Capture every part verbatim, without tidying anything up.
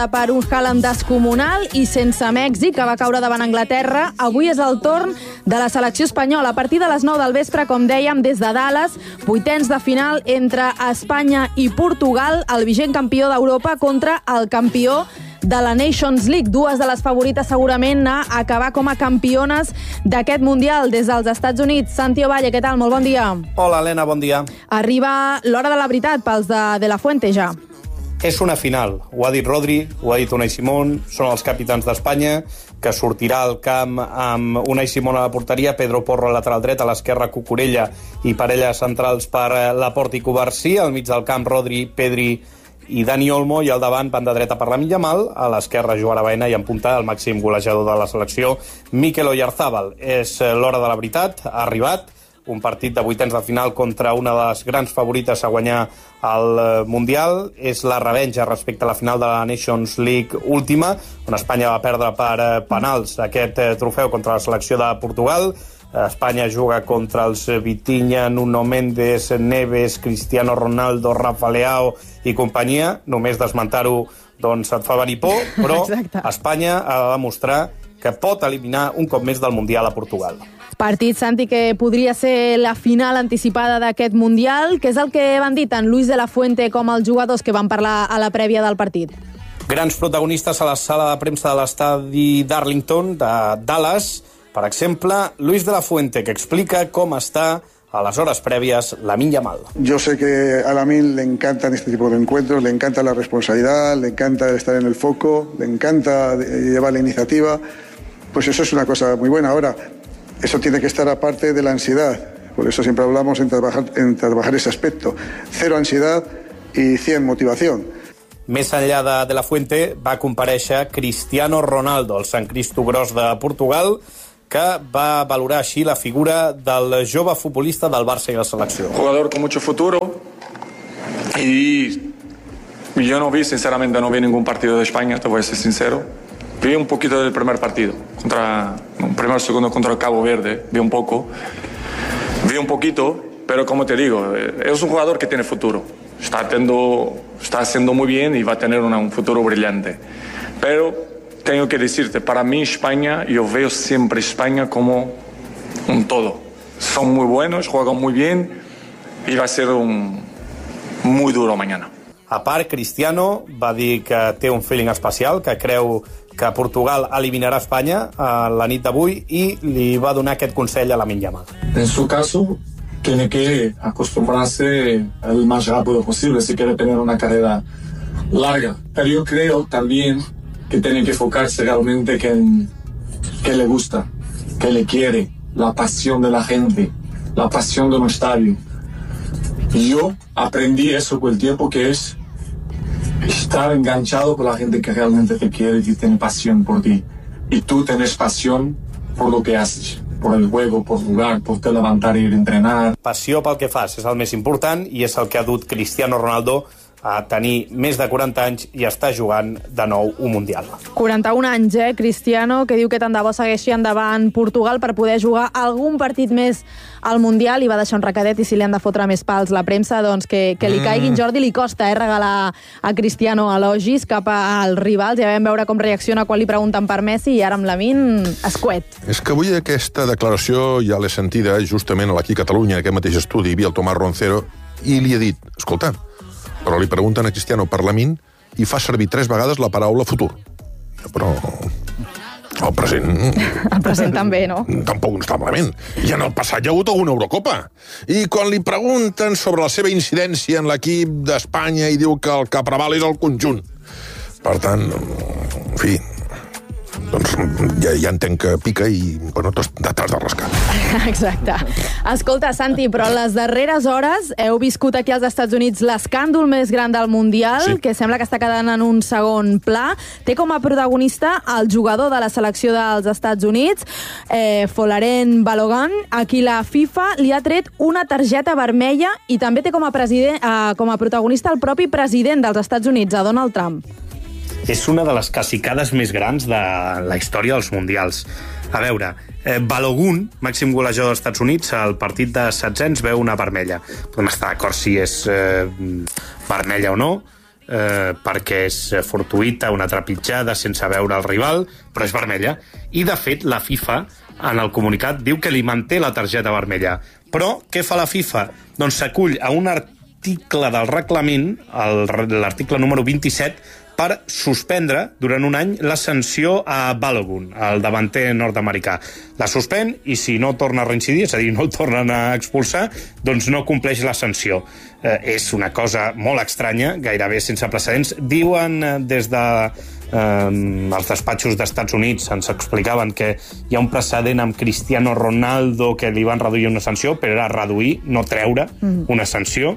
Per un Haaland descomunal i sense Mèxic, que va caure davant Anglaterra. Avui és el torn de la selecció espanyola. A partir de les nou del vespre, com dèiem, des de Dallas, vuitens de final entre Espanya i Portugal, el vigent campió d'Europa contra el campió de la Nations League. Dues de les favorites segurament a acabar com a campiones d'aquest Mundial des dels Estats Units. Santi Ovalle, què tal? Molt bon dia. Hola, Helena, bon dia. Arriba l'hora de la veritat pels de De La Fuente, ja. És una final, ho ha dit Rodri, ho ha dit Unai Simón, són els capitans d'Espanya, que sortirà al camp amb Unai Simón a la porteria, Pedro Porro a lateral dret, a l'esquerra Cucurella i parelles centrals per Laporte i Covarsí, al mig del camp Rodri, Pedri i Dani Olmo, i al davant, banda dreta per Lamine Yamal, a l'esquerra Joan Baena i en punta el màxim golejador de la selecció, Mikel Oyarzabal. És l'hora de la veritat, ha arribat, un partit de vuitens de final contra una de les grans favorites a guanyar el Mundial. És la revenja respecte a la final de la Nations League última, on Espanya va perdre per penals aquest trofeu contra la selecció de Portugal. Espanya juga contra els Vitinha, Nuno Méndez, Neves, Cristiano Ronaldo, Rafa Leao i companyia. Només d'esmentar-ho doncs et fa venir por, però Exacte. Espanya ha de demostrar que pot eliminar un cop més del Mundial a Portugal. Partit, Santi, que podria ser la final anticipada d'aquest Mundial. Què és el que van dir tant Luis de la Fuente com els jugadors que van parlar a la prèvia del partit? Grans protagonistes a la sala de premsa de l'estadi d'Arlington, de Dallas. Per exemple, Luis de la Fuente, que explica com està a las horas previas Lamine Yamal. Yo sé que a Lamine le encantan este tipo de encuentros, le encanta la responsabilidad, le encanta estar en el foco, le encanta llevar la iniciativa. Pues eso es una cosa muy buena. Ahora, eso tiene que estar aparte de la ansiedad. Por eso siempre hablamos en trabajar, en trabajar ese aspecto. Cero ansiedad y cien motivación. Més enllà de De La Fuente va comparèixer Cristiano Ronaldo, el Sant Cristo Gros de Portugal, que va valorar així la figura del jove futbolista del Barça i la selecció. Jugador con mucho futuro y yo no vi, sinceramente, no vi ningún partido de España, te voy a ser sincero. Vi un poquito del primer partido, contra, un primer segundo contra el Cabo Verde, vi un poco. Vi un poquito, pero como te digo, es un jugador que tiene futuro. Está, tendo, está haciendo muy bien y va a tener una, un futuro brillante. Pero tengo que decirte, para mí España, yo veo siempre España como un todo. Son muy buenos, juegan muy bien y va a ser un, muy duro mañana. A part, Cristiano va dir que té un feeling especial, que creu que Portugal eliminarà Espanya a la nit d'avui i li va donar aquest consell a Lamine Yamal. En su caso, tiene que acostumbrarse el más rápido posible si quiere tener una carrera larga. Pero yo creo también que tiene que enfocarse realmente que, que le gusta, que le quiere, la pasión de la gente, la pasión de un estadio. Y yo aprendí eso con el tiempo, que es estar enganchado con la gente que realmente te quiere y que tiene pasión por ti. Y tú tienes pasión por lo que haces, por el juego, por jugar, por te levantar i ir a entrenar. Passió pel que fas és el més important i és el que ha dut Cristiano Ronaldo a tenir més de quaranta anys i està jugant de nou un Mundial. quaranta-un anys, eh, Cristiano, que diu que tant de bo segueixi endavant Portugal per poder jugar algun partit més al Mundial, i va deixar un recadet, i si li han de fotre més pals la premsa, doncs que, que li mm. caiguin. Jordi, li costa eh, regalar a Cristiano elogis cap als rivals. Ja vam veure com reacciona quan li pregunten per Messi, i ara amb Lamine, escuet. És que avui aquesta declaració ja l'he sentida justament aquí a Catalunya, en aquest mateix estudi, hi havia el Tomàs Roncero, i li he dit, escolta, però li pregunten a Cristiano per Lamine i fa servir tres vegades la paraula futur. Però el present... El present també, no? Tampoc no està malament. I en el passat hi ha hagut alguna Eurocopa. I quan li pregunten sobre la seva incidència en l'equip d'Espanya i diu que el que preval és el conjunt. Per tant, en fi, doncs ja, ja entenc que pica i, bueno, t'has de rascar. Exacte. Escolta, Santi, però a les darreres hores heu viscut aquí als Estats Units l'escàndol més gran del Mundial, sí. que sembla que està quedant en un segon pla. Té com a protagonista el jugador de la selecció dels Estats Units, eh, Folarin Balogun, a qui la FIFA li ha tret una targeta vermella, i també té com a, president, eh, com a protagonista el propi president dels Estats Units, a Donald Trump. És una de les cacicades més grans de la història dels Mundials. A veure, eh, Balogun, màxim golejador dels Estats Units, al partit de setzents veu una vermella. Podem estar d'acord si és eh, vermella o no. eh, perquè és fortuïta, una trepitjada sense veure el rival, però és vermella. I, de fet, la FIFA, en el comunicat, diu que li manté la targeta vermella. Però què fa la FIFA? Doncs s'acull a un article del reglament, l'article número vint-i-set, per suspendre durant un any la sanció a Balogun, el davanter nord-americà. La suspèn i si no torna a reincidir, és a dir, no el tornen a expulsar, doncs no compleix la sanció. Eh, és una cosa molt estranya, gairebé sense precedents. Diuen eh, des de eh, els despatxos d'Estats Units, ens explicaven que hi ha un precedent amb Cristiano Ronaldo que li van reduir una sanció, però era reduir, no treure una sanció.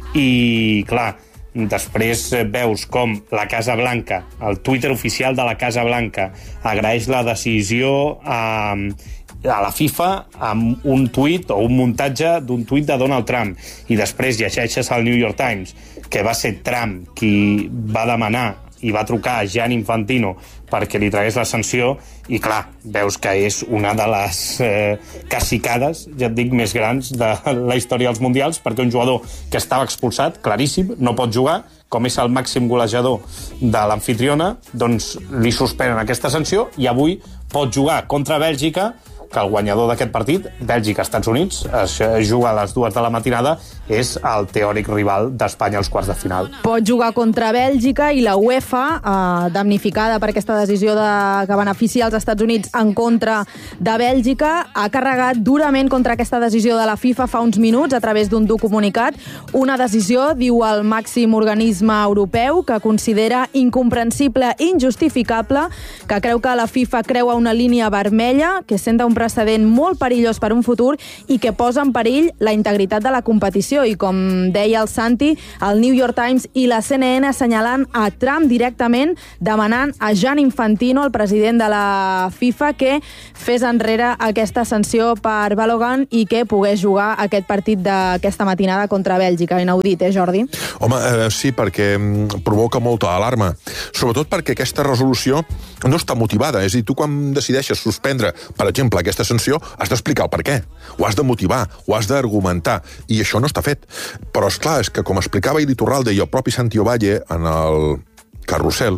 I, clar, després veus com la Casa Blanca, el Twitter oficial de la Casa Blanca, agraeix la decisió a, a la FIFA amb un tuit o un muntatge d'un tuit de Donald Trump. I després llegeixes al New York Times que va ser Trump qui va demanar i va trucar a Gianni Infantino perquè li tragués la sanció, i clar, veus que és una de les eh, cacicades, ja et dic, més grans de la història dels mundials, perquè un jugador que estava expulsat, claríssim, no pot jugar, com és el màxim golejador de l'anfitriona, doncs li suspenen aquesta sanció i avui pot jugar contra Bèlgica, que el guanyador d'aquest partit, Bèlgica-Estats Units, es juga a les dues de la matinada, és el teòric rival d'Espanya als quarts de final. Pot jugar contra Bèlgica i la UEFA, eh, damnificada per aquesta decisió de, que beneficia els Estats Units en contra de Bèlgica, ha carregat durament contra aquesta decisió de la FIFA fa uns minuts a través d'un dur comunicat. Una decisió, diu el màxim organisme europeu, que considera incomprensible i injustificable, que creu que la FIFA creua una línia vermella, que senta un precedent molt perillós per un futur i que posa en perill la integritat de la competició. I com deia el Santi, el New York Times i la C N N assenyalant a Trump directament, demanant a Gianni Infantino, el president de la FIFA, que fes enrere aquesta sanció per Balogun i que pogués jugar aquest partit d'aquesta matinada contra Bèlgica. Inaudit, eh, Jordi? Home, eh, sí, perquè provoca molta alarma. Sobretot perquè aquesta resolució no està motivada. És a dir, tu quan decideixes suspendre, per exemple, aquesta sanció, has d'explicar el per què. Ho has de motivar, ho has d'argumentar. I això no està fet. Però, esclar, és que com explicava Ili Turralde i el propi Santi Ovalle en el Carrusel,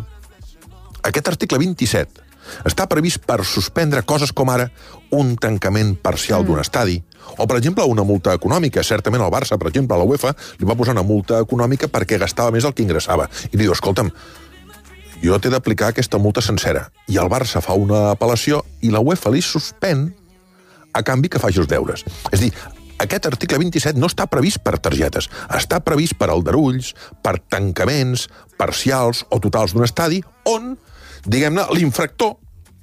aquest article vint-i-set està previst per suspendre coses com ara un tancament parcial mm. d'un estadi, o, per exemple, una multa econòmica. Certament el Barça, per exemple, a la UEFA, li va posar una multa econòmica perquè gastava més del que ingressava. I li diu, escolta'm, jo t'he d'aplicar aquesta multa sencera. I el Barça fa una apel·lació i la UEFA li suspèn a canvi que faci els deures. És a dir, aquest article vint-i-set no està previst per targetes, està previst per aldarulls, per tancaments parcials o totals d'un estadi on, diguem-ne, l'infractor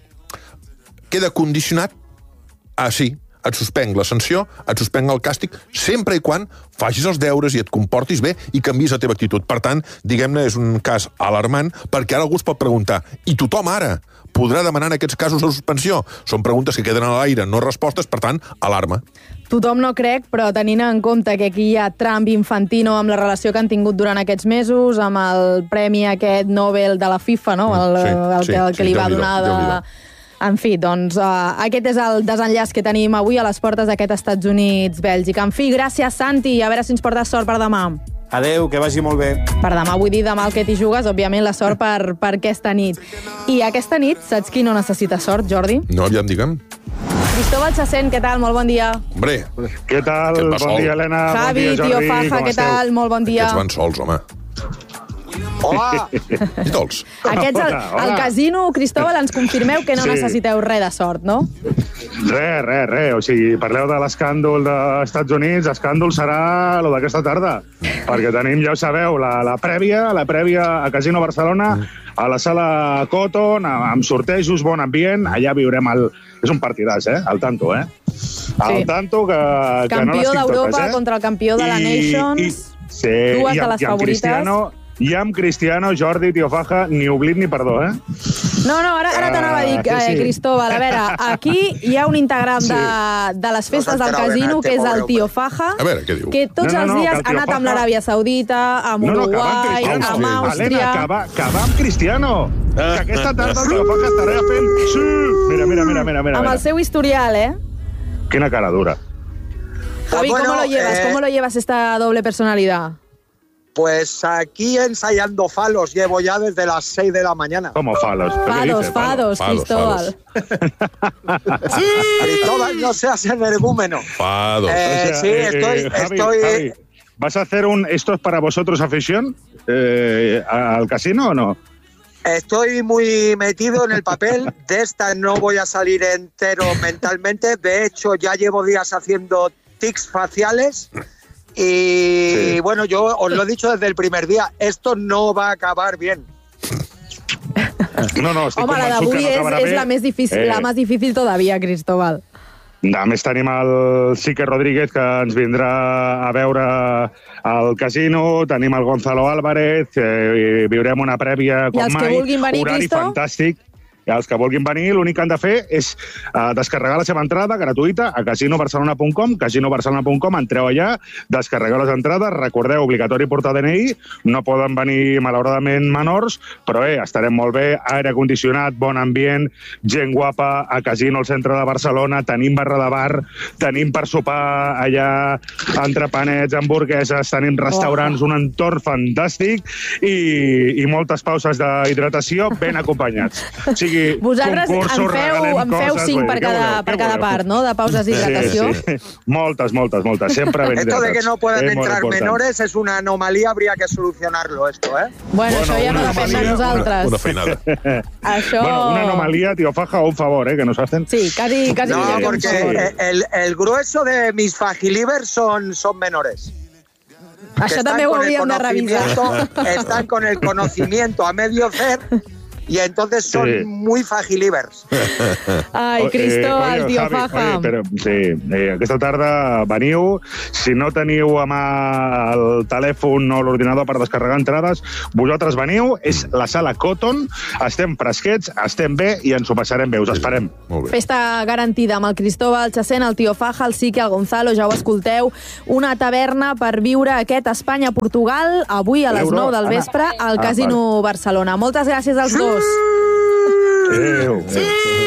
queda condicionat a sí, et suspenc la sanció, et suspenc el càstig, sempre i quan facis els deures i et comportis bé i canvis la teva actitud. Per tant, diguem-ne, és un cas alarmant, perquè ara algú es pot preguntar, i tothom ara podrà demanar en aquests casos la suspensió? Són preguntes que queden a l'aire, no respostes, per tant, alarma. Tothom no crec, però tenint en compte que aquí hi ha Trump i Infantino amb la relació que han tingut durant aquests mesos, amb el premi aquest Nobel de la FIFA, no? El, sí, el, sí, el que sí, li va donar de... En fi, doncs, uh, aquest és el desenllaç que tenim avui a les portes d'aquest Estats Units-Bèlgica. En fi, gràcies, Santi, i a veure si ens portes sort per demà. Adeu, que vagi molt bé. Per demà, vull dir demà el que t'hi jugues, òbviament la sort per, per aquesta nit. I aquesta nit, saps qui no necessita sort, Jordi? No, aviam, digue'm. Cristóbal Chacén, què tal? Molt bon dia. Hombre. Què tal? Bon sol. Dia, Helena. Javi, bon dia, Jordi. Tio Faja, què tal? Molt bon dia. Aquests van sols, home. Hola! I tots. Aquests, al, al casino, Cristóbal, ens confirmeu que no sí. necessiteu res de sort, no? Res, res, res. O sigui, parleu de l'escàndol dels Estats Units, l'escàndol serà el d'aquesta tarda. Perquè tenim, ja ho sabeu, la, la prèvia, la prèvia a Casino Barcelona, a la sala Cotton, amb sortejos, bon ambient. Allà viurem el... És un partidàs, eh? Al tanto, eh? Al sí. tanto que, que campió no les tinc d'Europa totes, eh? contra el campió de la I, Nations. I, sí, dues i, de les i favorites. Cristiano, I amb Cristiano, Jordi, Tio Faja, ni oblit ni perdó, eh? No, no, ara, ara t'anava a dir, eh, sí. Cristóbal, a veure, aquí hi ha un integrant de, de les festes del casino, que és el Tio Faja, a veure, què diu? que tots no, no, no, els dies ha anat amb l'Aràbia Saudita, amb no, no, Uruguai, amb, amb Àustria... Helena, que va, que va amb Cristiano! Que aquesta tarda el Tio Faja estarà fent... Sí! Mira, mira, mira, mira, mira. Amb el seu historial, eh? Quina cara dura. Javi, ¿cómo lo llevas? ¿Cómo lo llevas esta doble personalidad? Pues aquí ensayando falos llevo ya desde las seis de la mañana. ¿Cómo falos? Fados, fados, Cristóbal. Cristóbal, no seas energúmeno. Fados. Eh, O sea, sí, eh, estoy... eh, Javi, estoy Javi, ¿vas a hacer un esto es para vosotros afición eh, al casino o no? Estoy muy metido en el papel. De esta no voy a salir entero mentalmente. De hecho, ya llevo días haciendo tics faciales. Y sí. Bueno, yo os lo he dicho desde el primer día. Esto no va a acabar bien. No, no, estic Home, la d'avui no és, és la més difícil, eh... la més difícil todavía, Cristóbal. A més, tenim el Sique Rodríguez, que ens vindrà a veure al casino, tenim el Gonzalo Álvarez, eh, viurem una prèvia com mai. I els que vulguin venir, horari Cristo? Fantàstic. I els que vulguin venir, l'únic que han de fer és uh, descarregar la seva entrada gratuïta a casino barcelona punt com, casino barcelona punt com, entreu allà, descarregueu les entrades, recordeu, obligatori portar D N I, no poden venir, malauradament, menors, però bé, estarem molt bé, aire condicionat, bon ambient, gent guapa, a casino al centre de Barcelona, tenim barra de bar, tenim per sopar allà entrepanets, hamburgueses, tenim restaurants, un entorn fantàstic i, i moltes pauses d'hidratació ben acompanyats. O sigui, vosaltres en feu, en feu cinc per cada, per cada part, no?, de pauses d'hidratació. Sí, sí. Moltes, moltes, moltes. Sempre ben hidratats. Esto de que no pueden es entrar menores es una anomalía, habría que solucionarlo esto, ¿eh? Bueno, bueno això ja no depèn de nosaltres. Una, una feinada. Això... Bueno, una anomalía, tío Faja, o un favor, ¿eh?, que nos hacen. Sí, casi, casi. No, porque el, el grueso de mis fagilivers son, son menores. Això també ho hauríem de revisar. Están con el conocimiento a medio hacer y entonces son sí. muy fagilivers. Ai, Cristóbal, eh, tio Faja. Oye, però, sí, eh, aquesta tarda veniu. Si no teniu a mà el telèfon o l'ordinador per descarregar entrades, vosaltres veniu. És la sala Cotton. Estem fresquets, estem bé i ens ho passarem bé. Us esperem. Festa garantida amb el Cristóbal Chacén, el tio Faja, el Sique, el Gonzalo, ja ho escolteu. Una taverna per viure aquest Espanya-Portugal avui a les nou del vespre al Casino Barcelona. Moltes gràcies als dos. Adéu. Sí!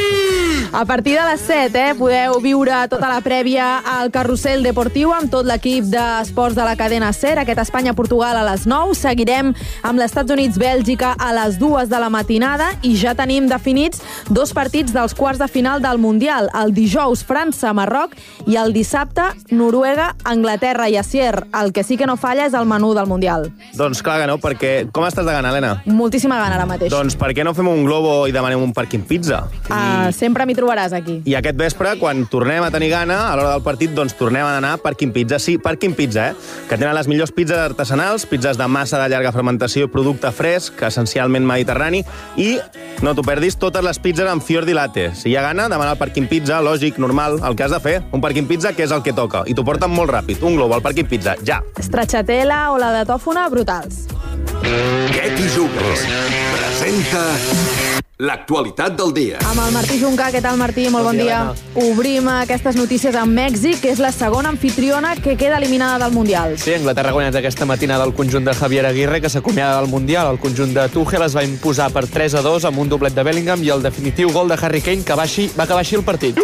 A partir de les set, eh, podeu viure tota la prèvia al Carrusel Deportiu amb tot l'equip d'esports de la cadena SER. Aquest Espanya-Portugal a les nou. Seguirem amb l'Estats Units-Bèlgica a les dues de la matinada i ja tenim definits dos partits dels quarts de final del Mundial. El dijous, França-Marroc i el dissabte, Noruega-Anglaterra. I Asier, el que sí que no falla és el menú del Mundial. Doncs clar que no, perquè... Com estàs de gana, Helena? Moltíssima gana ara mateix. Doncs per què no fem un globo i demanem un Parking Pizza? Uh, sempre m'hi trobaràs aquí. I aquest vespre, quan tornem a tenir gana, a l'hora del partit, doncs tornem a anar a Parking Pizza. Sí, Parking Pizza, eh? Que tenen les millors pizzas artesanals, pizzas de massa de llarga fermentació i producte fresc, essencialment mediterrani, i no t'ho perdis, totes les pizzas amb fior di latte. Si hi ha gana, demana al Parking Pizza, lògic, normal, el que has de fer. Un Parking Pizza que és el que toca. I t'ho porten molt ràpid. Un globo al Parking Pizza, ja. Stracciatella o la de tòfona, brutals. Què t'hi jugues? Presenta l'actualitat del dia. Amb el Martí Juncà. Què tal, Martí? Molt bon, bon dia. dia. Obrim aquestes notícies amb Mèxic, que és la segona anfitriona que queda eliminada del Mundial. Sí, Anglaterra ha guanyat aquesta matinada el conjunt de Javier Aguirre, que s'acomiada del Mundial. El conjunt de Tuchel es va imposar per tres a dos amb un doblet de Bellingham i el definitiu gol de Harry Kane, que va, així, va acabar així el partit.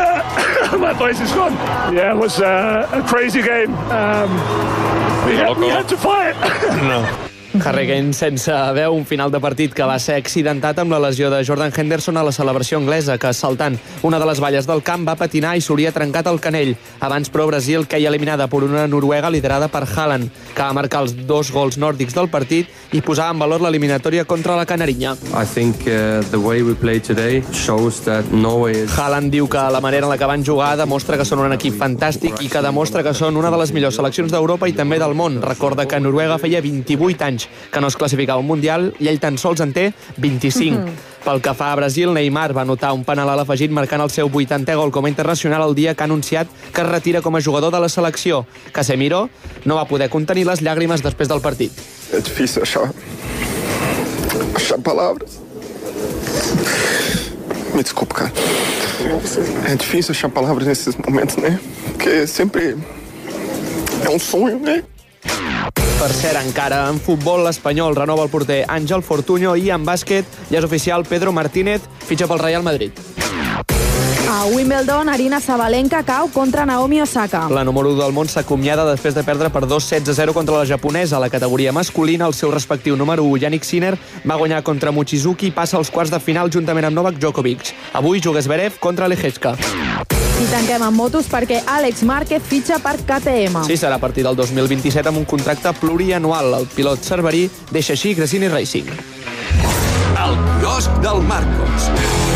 My place is gone. Yeah, it was uh, a crazy game. Um, we, had, we had to fight. No. Harry Kane sense veu, un final de partit que va ser accidentat amb la lesió de Jordan Henderson a la celebració anglesa, que saltant una de les valles del camp va patinar i s'hauria trencat el canell. Abans, però, Brasil queia eliminada per una Noruega liderada per Haaland, que va marcar els dos gols nòrdics del partit i posava en valor l'eliminatòria contra la Canarinya. I think uh, the way we play today shows that Norway is... Haaland diu que la manera en la que van jugar demostra que són un equip fantàstic i que demostra que són una de les millors seleccions d'Europa i també del món. Recorda que Noruega feia vint-i-vuit anys que no es classificava un Mundial i ell tan sols en té vint-i-cinc. Mm-hmm. Pel que fa a Brasil, Neymar va anotar un penal a l'afegit marcant el seu vuitantè gol com a internacional el dia que ha anunciat que es retira com a jugador de la selecció. Casemiro no va poder contenir les llàgrimes després del partit. É difícil achar, achar palavras. Me desculpa, cara. É difícil achar palavras nesses momentos, né? Porque sempre é um sonho, né? Per cert, encara en futbol, l'Espanyol renova el porter Àngel Fortuño i en bàsquet ja és oficial Pedro Martínez fitxa pel Real Madrid. A Wimbledon, Arina Sabalenka cau contra Naomi Osaka. La número u del món s'acomiada després de perdre per dos sets a zero contra la japonesa. A la categoria masculina, el seu respectiu número u, Yannick Sinner, va guanyar contra Mochizuki i passa als quarts de final juntament amb Novak Djokovic. Avui juga Zverev contra Lehechka. I tanquem amb motos perquè Àlex Márquez fitxa per K T M. Sí, serà a partir del dos mil vint-i-set amb un contracte plurianual. El pilot cerverí deixa així Gresini Racing. El quiosc del Marcos.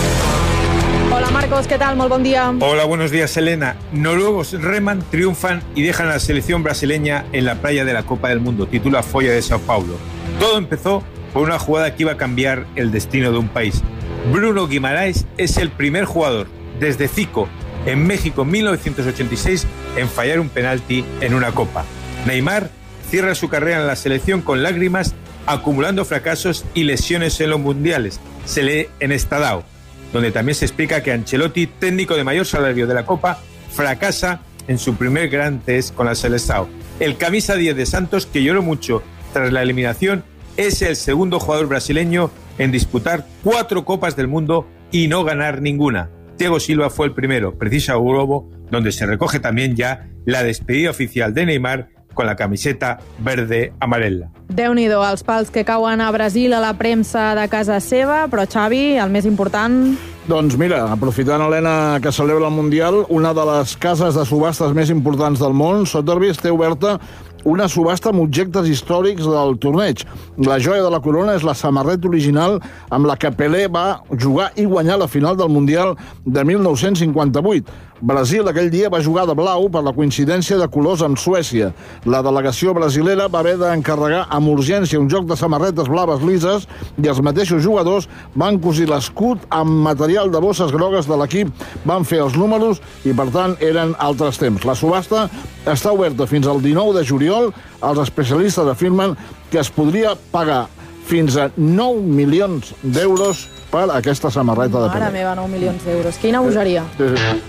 Hola Marcos, ¿qué tal? Muy buen día. Hola, buenos días, Elena. Noruegos reman, triunfan y dejan a la selección brasileña en la playa de la Copa del Mundo. Titula Folla de Sao Paulo. Todo empezó por una jugada que iba a cambiar el destino de un país. Bruno Guimaraes es el primer jugador desde Zico en México en mil novecientos ochenta y seis en fallar un penalti en una Copa. Neymar cierra su carrera en la selección con lágrimas, acumulando fracasos y lesiones en los mundiales. Se lee en Estadao, donde también se explica que Ancelotti, técnico de mayor salario de la Copa, fracasa en su primer gran test con la Seleção. El camisa diez de Santos, que lloró mucho tras la eliminación, es el segundo jugador brasileño en disputar cuatro Copas del Mundo y no ganar ninguna. Thiago Silva fue el primero, precisa Globo, donde se recoge también ya la despedida oficial de Neymar con la camiseta verde amarela. Déu-n'hi-do, els pals que cauen a Brasil a la premsa de casa seva, però Xavi, el més important... Doncs mira, aprofitant, Helena, que celebra el Mundial, una de les cases de subhastes més importants del món, Sotheby's, té oberta una subhasta amb objectes històrics del torneig. La joia de la corona és la samarreta original amb la que Pelé va jugar i guanyar la final del Mundial de mil nou-cents cinquanta-vuit. Brasil aquell dia va jugar de blau per la coincidència de colors amb Suècia. La delegació brasilera va haver d'encarregar amb urgència un joc de samarretes blaves lises i els mateixos jugadors van cosir l'escut amb material de bosses grogues de l'equip, van fer els números i, per tant, eren altres temps. La subhasta està oberta fins al dinou de juliol. Els especialistes afirmen que es podria pagar fins a nou milions d'euros per aquesta samarreta de Pelé. Mare meva, nou milions d'euros. Quina bogeria. Sí, sí.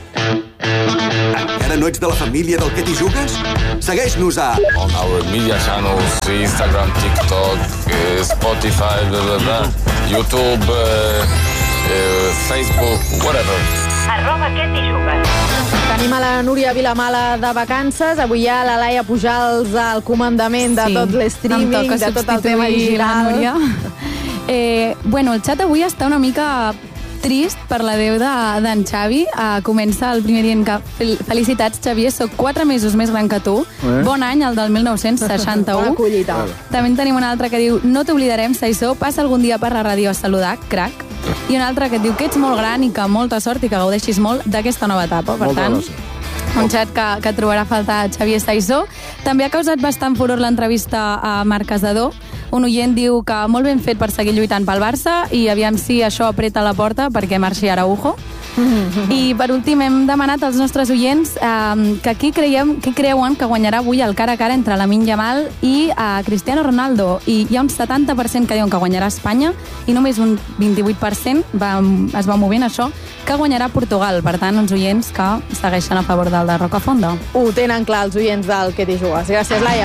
Encara no ets de la família del que t'hi jugues? Segueix-nos a... On our media channels, Instagram, TikTok, uh, Spotify, blah, blah, blah, YouTube, uh, uh, Facebook, whatever. Arroba què t'hi jugues. Tenim a la Núria Vilamala de vacances. Avui hi ha la Laia Pujals al comandament de sí, tot l'streaming, de tot el tema digital. Eh, bueno, el xat avui està una mica trist per l'adeu d'en de, Xavi. Uh, comença el primer dient que fel felicitats, Xavier, soc quatre mesos més gran que tu. Eh? Bon any, el del mil nou-cents seixanta-u. També en tenim un altre que diu no t'oblidarem, Saissó, passa algun dia per la ràdio a saludar, crac. I un altre que et diu que ets molt gran i que molta sort i que gaudeixis molt d'aquesta nova etapa. Per tant, un xat que, que trobarà a faltar Xavier Saissó. També ha causat bastant furor l'entrevista a Marc Casador. Un oient diu que molt ben fet per seguir lluitant pel Barça i aviam si això apreta la porta perquè marxi Araujo. I per últim hem demanat als nostres oients eh, que qui, creiem, qui creuen que guanyarà avui el cara a cara entre Lamine Yamal i eh, Cristiano Ronaldo. I hi ha un setanta per cent que diuen que guanyarà Espanya i només un vint-i-vuit per cent va, es va movent això, que guanyarà Portugal. Per tant, uns oients que segueixen a favor del de Rocafonda. Ho tenen clar els oients del que t'hi jugues. Gràcies, Laia.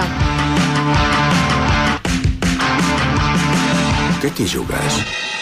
Què t'hi jugues?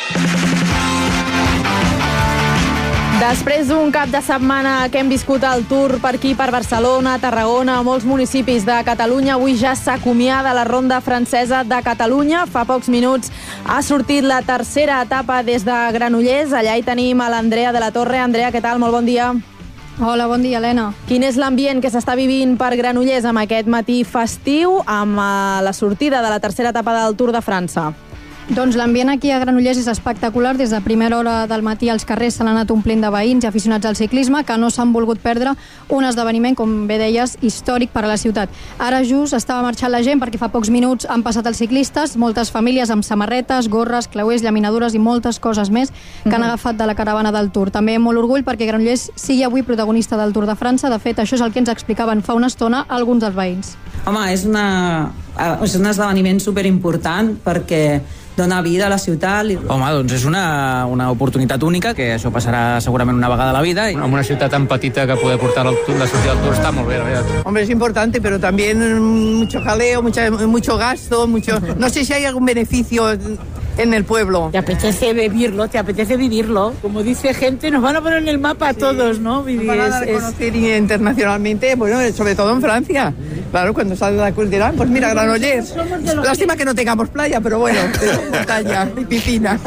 Després d'un cap de setmana que hem viscut el Tour per aquí, per Barcelona, Tarragona, molts municipis de Catalunya, avui ja s'acomiada la ronda francesa de Catalunya. Fa pocs minuts ha sortit la tercera etapa des de Granollers. Allà hi tenim a l'Andrea de la Torre. Andrea, què tal? Molt bon dia. Hola, bon dia, Helena. Quin és l'ambient que s'està vivint per Granollers amb aquest matí festiu, amb la sortida de la tercera etapa del Tour de França? Doncs l'ambient aquí a Granollers és espectacular. Des de primera hora del matí als carrers s'han anat omplint de veïns i aficionats al ciclisme que no s'han volgut perdre un esdeveniment, com bé deies, històric per a la ciutat. Ara just estava marxant la gent perquè fa pocs minuts han passat els ciclistes, moltes famílies amb samarretes, gorres, clauers, llaminadures i moltes coses més que han agafat de la caravana del Tour. També molt orgull perquè Granollers sigui avui protagonista del Tour de França. De fet, això és el que ens explicaven fa una estona alguns dels veïns. Home, és, una, és un esdeveniment superimportant perquè dona vida a la ciutat. Home, doncs és una, una oportunitat única, que això passarà segurament una vegada a la vida. En una ciutat tan petita que poder portar la sortida del Tour está muy bien, la verdad. Hombre, es importante, pero también mucho jaleo, mucha, mucho gasto, mucho... No sé si hay algún beneficio en el pueblo. Te apetece vivirlo, te apetece vivirlo. Como dice gente, nos van a poner en el mapa a sí, todos, ¿no? Vivir, nos van a dar a conocer es... internacionalmente, bueno, sobre todo en Francia. Claro, cuando sale la cultura, pues mira, Granollers. Lástima que no tengamos playa, però bueno, montaña i piscina.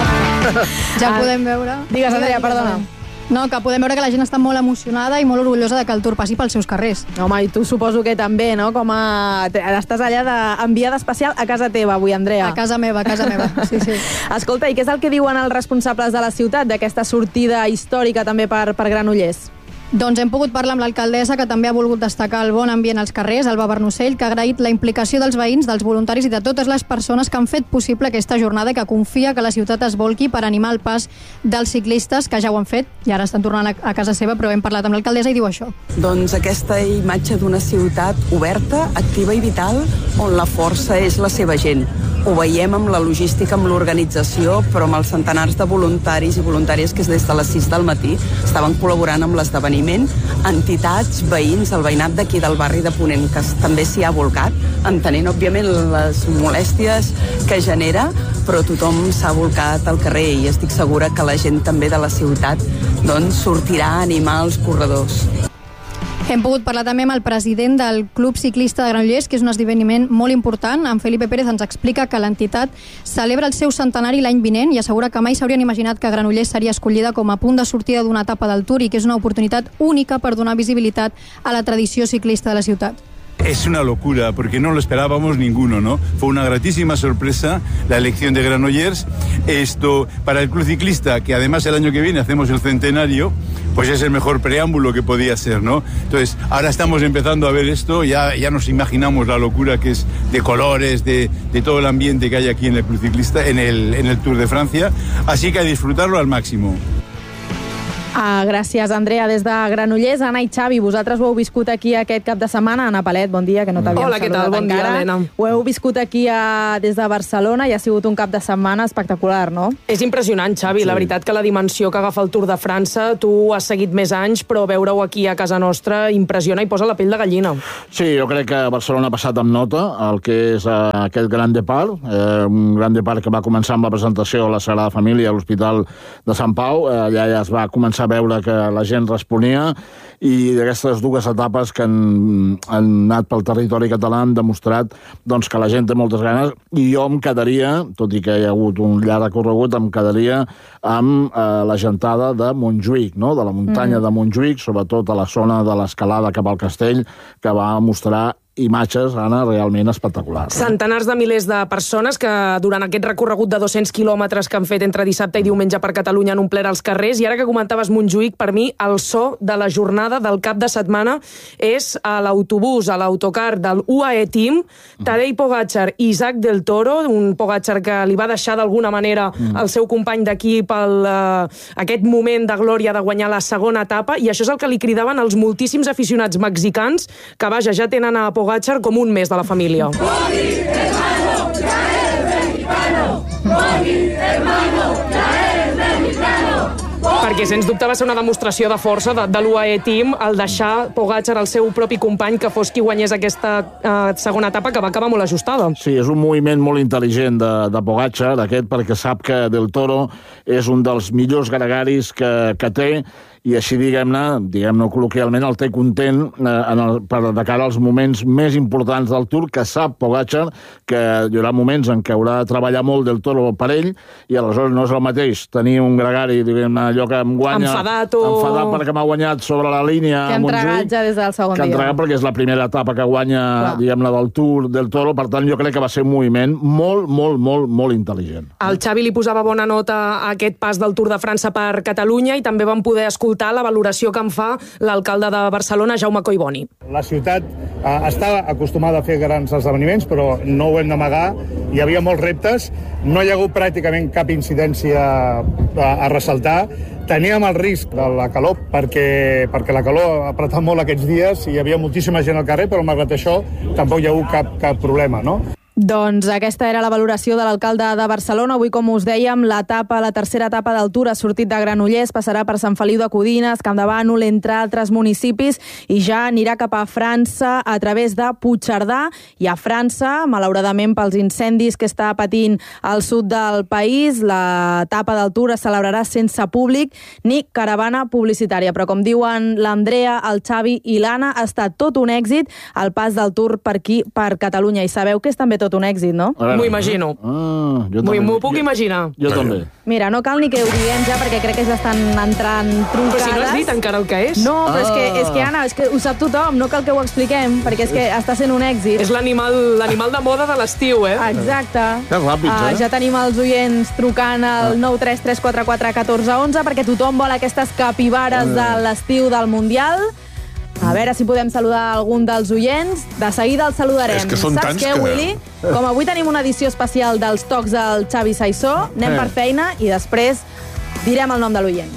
Ja podem veure... Digues, Andrea, perdona. No, que podem veure que la gent està molt emocionada i molt orgullosa de que el Tour passi pels seus carrers. Home, i tu suposo que també, no? Com a... Estàs allà d'enviada especial a casa teva avui, Andrea. A casa meva, a casa meva, sí, sí. Escolta, i què és el que diuen els responsables de la ciutat d'aquesta sortida històrica també per, per Granollers? Doncs hem pogut parlar amb l'alcaldessa, que també ha volgut destacar el bon ambient als carrers, Alba Bernocell, que ha agraït la implicació dels veïns, dels voluntaris i de totes les persones que han fet possible aquesta jornada i que confia que la ciutat es volqui per animar el pas dels ciclistes, que ja ho han fet i ara estan tornant a casa seva, però hem parlat amb l'alcaldessa i diu això. Doncs aquesta imatge d'una ciutat oberta, activa i vital, on la força és la seva gent. Ho veiem amb la logística, amb l'organització, però amb els centenars de voluntaris i voluntàries que des de les sis del matí estaven col·laborant amb l'esdeveniment, entitats, veïns, el veïnat d'aquí del barri de Ponent, que també s'hi ha volcat, entenent, òbviament, les molèsties que genera, però tothom s'ha volcat al carrer i estic segura que la gent també de la ciutat doncs, sortirà a animar els corredors. Hem pogut parlar també amb el president del Club Ciclista de Granollers, que és un esdeveniment molt important. En Felipe Pérez ens explica que l'entitat celebra el seu centenari l'any vinent i assegura que mai s'haurien imaginat que Granollers seria escollida com a punt de sortida d'una etapa del Tour i que és una oportunitat única per donar visibilitat a la tradició ciclista de la ciutat. Es una locura, porque no lo esperábamos ninguno, ¿no? Fue una gratísima sorpresa la elección de Granollers. Esto, para el Club Ciclista, que además el año que viene hacemos el centenario, pues es el mejor preámbulo que podía ser, ¿no? Entonces, ahora estamos empezando a ver esto, ya, ya nos imaginamos la locura que es de colores, de, de todo el ambiente que hay aquí en el Club Ciclista, en el, en el Tour de Francia, así que a disfrutarlo al máximo. Ah, gràcies, Andrea, des de Granollers. Anna i Xavi, vosaltres ho heu viscut aquí aquest cap de setmana. Anna Palet, bon dia, que no t'havíem Hola, què tal? Bon dia, Helena. Ho heu viscut aquí a, des de Barcelona i ha sigut un cap de setmana espectacular, no? És impressionant, Xavi. Sí. La veritat que la dimensió que agafa el Tour de França, tu has seguit més anys, però veure-ho aquí a casa nostra impressiona i posa la pell de gallina. Sí, jo crec que Barcelona ha passat amb nota el que és eh, aquest Gran Depart, eh, un Gran Depart que va començar amb la presentació a la Sagrada Família a l'Hospital de Sant Pau. Eh, allà ja es va començar a veure que la gent responia i d'aquestes dues etapes que han, han anat pel territori català han demostrat doncs, que la gent té moltes ganes i jo em quedaria, tot i que hi ha hagut un llarg recorregut, em quedaria amb eh, la gentada de Montjuïc, no? De la muntanya mm. de Montjuïc, sobretot a la zona de l'escalada cap al castell, que va mostrar imatges, Anna, realment espectaculars. Centenars de milers de persones que durant aquest recorregut de dos-cents quilòmetres que han fet entre dissabte i diumenge per Catalunya han omplert els carrers, i ara que comentaves Montjuïc, per mi el so de la jornada del cap de setmana és a l'autobús, a l'autocar del U A E Team, Tadej Pogačar i Isaac del Toro, un Pogačar que li va deixar d'alguna manera el seu company d'equip uh, aquest moment de glòria de guanyar la segona etapa, i això és el que li cridaven els moltíssims aficionats mexicans que, vaja, ja tenen a Pogačar com un més de la família. Poggi, hermano, ya eres mexicano. Poggi, hermano, ya eres mexicano. Perquè, sens dubte, va ser una demostració de força de, de l'U A E Team el deixar Pogačar al seu propi company que fos qui guanyés aquesta uh, segona etapa, que va acabar molt ajustada. Sí, és un moviment molt intel·ligent de, de Pogačar, aquest, perquè sap que Del Toro és un dels millors gregaris que, que té, i així, diguem-ne, diguem-ne col·loquialment, el té content eh, en el, per, de cara als moments més importants del Tour, que sap Pogačar que hi haurà moments en què haurà de treballar molt Del Toro per ell, i aleshores no és el mateix tenir un gregari, diguem-ne, allò que em guanya... Enfadat o... Enfadat perquè m'ha guanyat sobre la línia... Que ha entregat ja des del segon dia. Que ha entregat perquè és la primera etapa que guanya, diguem-ne, del Tour del Toro, per tant, jo crec que va ser un moviment molt, molt, molt, molt intel·ligent. El Xavi li posava bona nota a aquest pas del Tour de França per Catalunya i també vam poder escoltar la valoració que en fa l'alcalde de Barcelona, Jaume Collboni. La ciutat eh, està acostumada a fer grans esdeveniments, però no ho hem d'amagar. Hi havia molts reptes, no hi ha hagut pràcticament cap incidència a, a ressaltar. Teníem el risc de la calor, perquè, perquè la calor ha apretat molt aquests dies i hi havia moltíssima gent al carrer, però malgrat això tampoc hi ha hagut cap, cap problema, no? Doncs aquesta era la valoració de l'alcalde de Barcelona. Avui, com us dèiem, l'etapa, la tercera etapa del Tour ha sortit de Granollers, passarà per Sant Feliu de Codines, Camp de Bànol, entre altres municipis, i ja anirà cap a França a través de Puigcerdà. I a França, malauradament pels incendis que està patint al sud del país, l'etapa del Tour es celebrarà sense públic ni caravana publicitària. Però com diuen l'Andrea, el Xavi i l'Anna, ha estat tot un èxit el pas del Tour per aquí, per Catalunya. I sabeu que és també tot un èxit, no? M'ho imagino. Ah, M'ho puc imaginar. Jo també. Mira, no cal ni que ho diguem ja, perquè crec que ja estan entrant trucades. Però si no has dit encara el que és. No, però és que, és que Anna, és que ho sap tothom, no cal que ho expliquem, perquè és que està sent un èxit. És l'animal l'animal de moda de l'estiu, eh? Exacte. Que ràpids, eh? Uh, ja tenim els oients trucant al nou tres tres quatre quatre un quatre un un, perquè tothom vol aquestes capibares de l'estiu del Mundial. A veure si podem saludar algun dels oients. De seguida els saludarem. És que són Saps tants què, que- Willy? Com avui tenim una edició especial dels tocs del Xavi Saissó, anem Eh. per feina i després direm el nom de l'oient.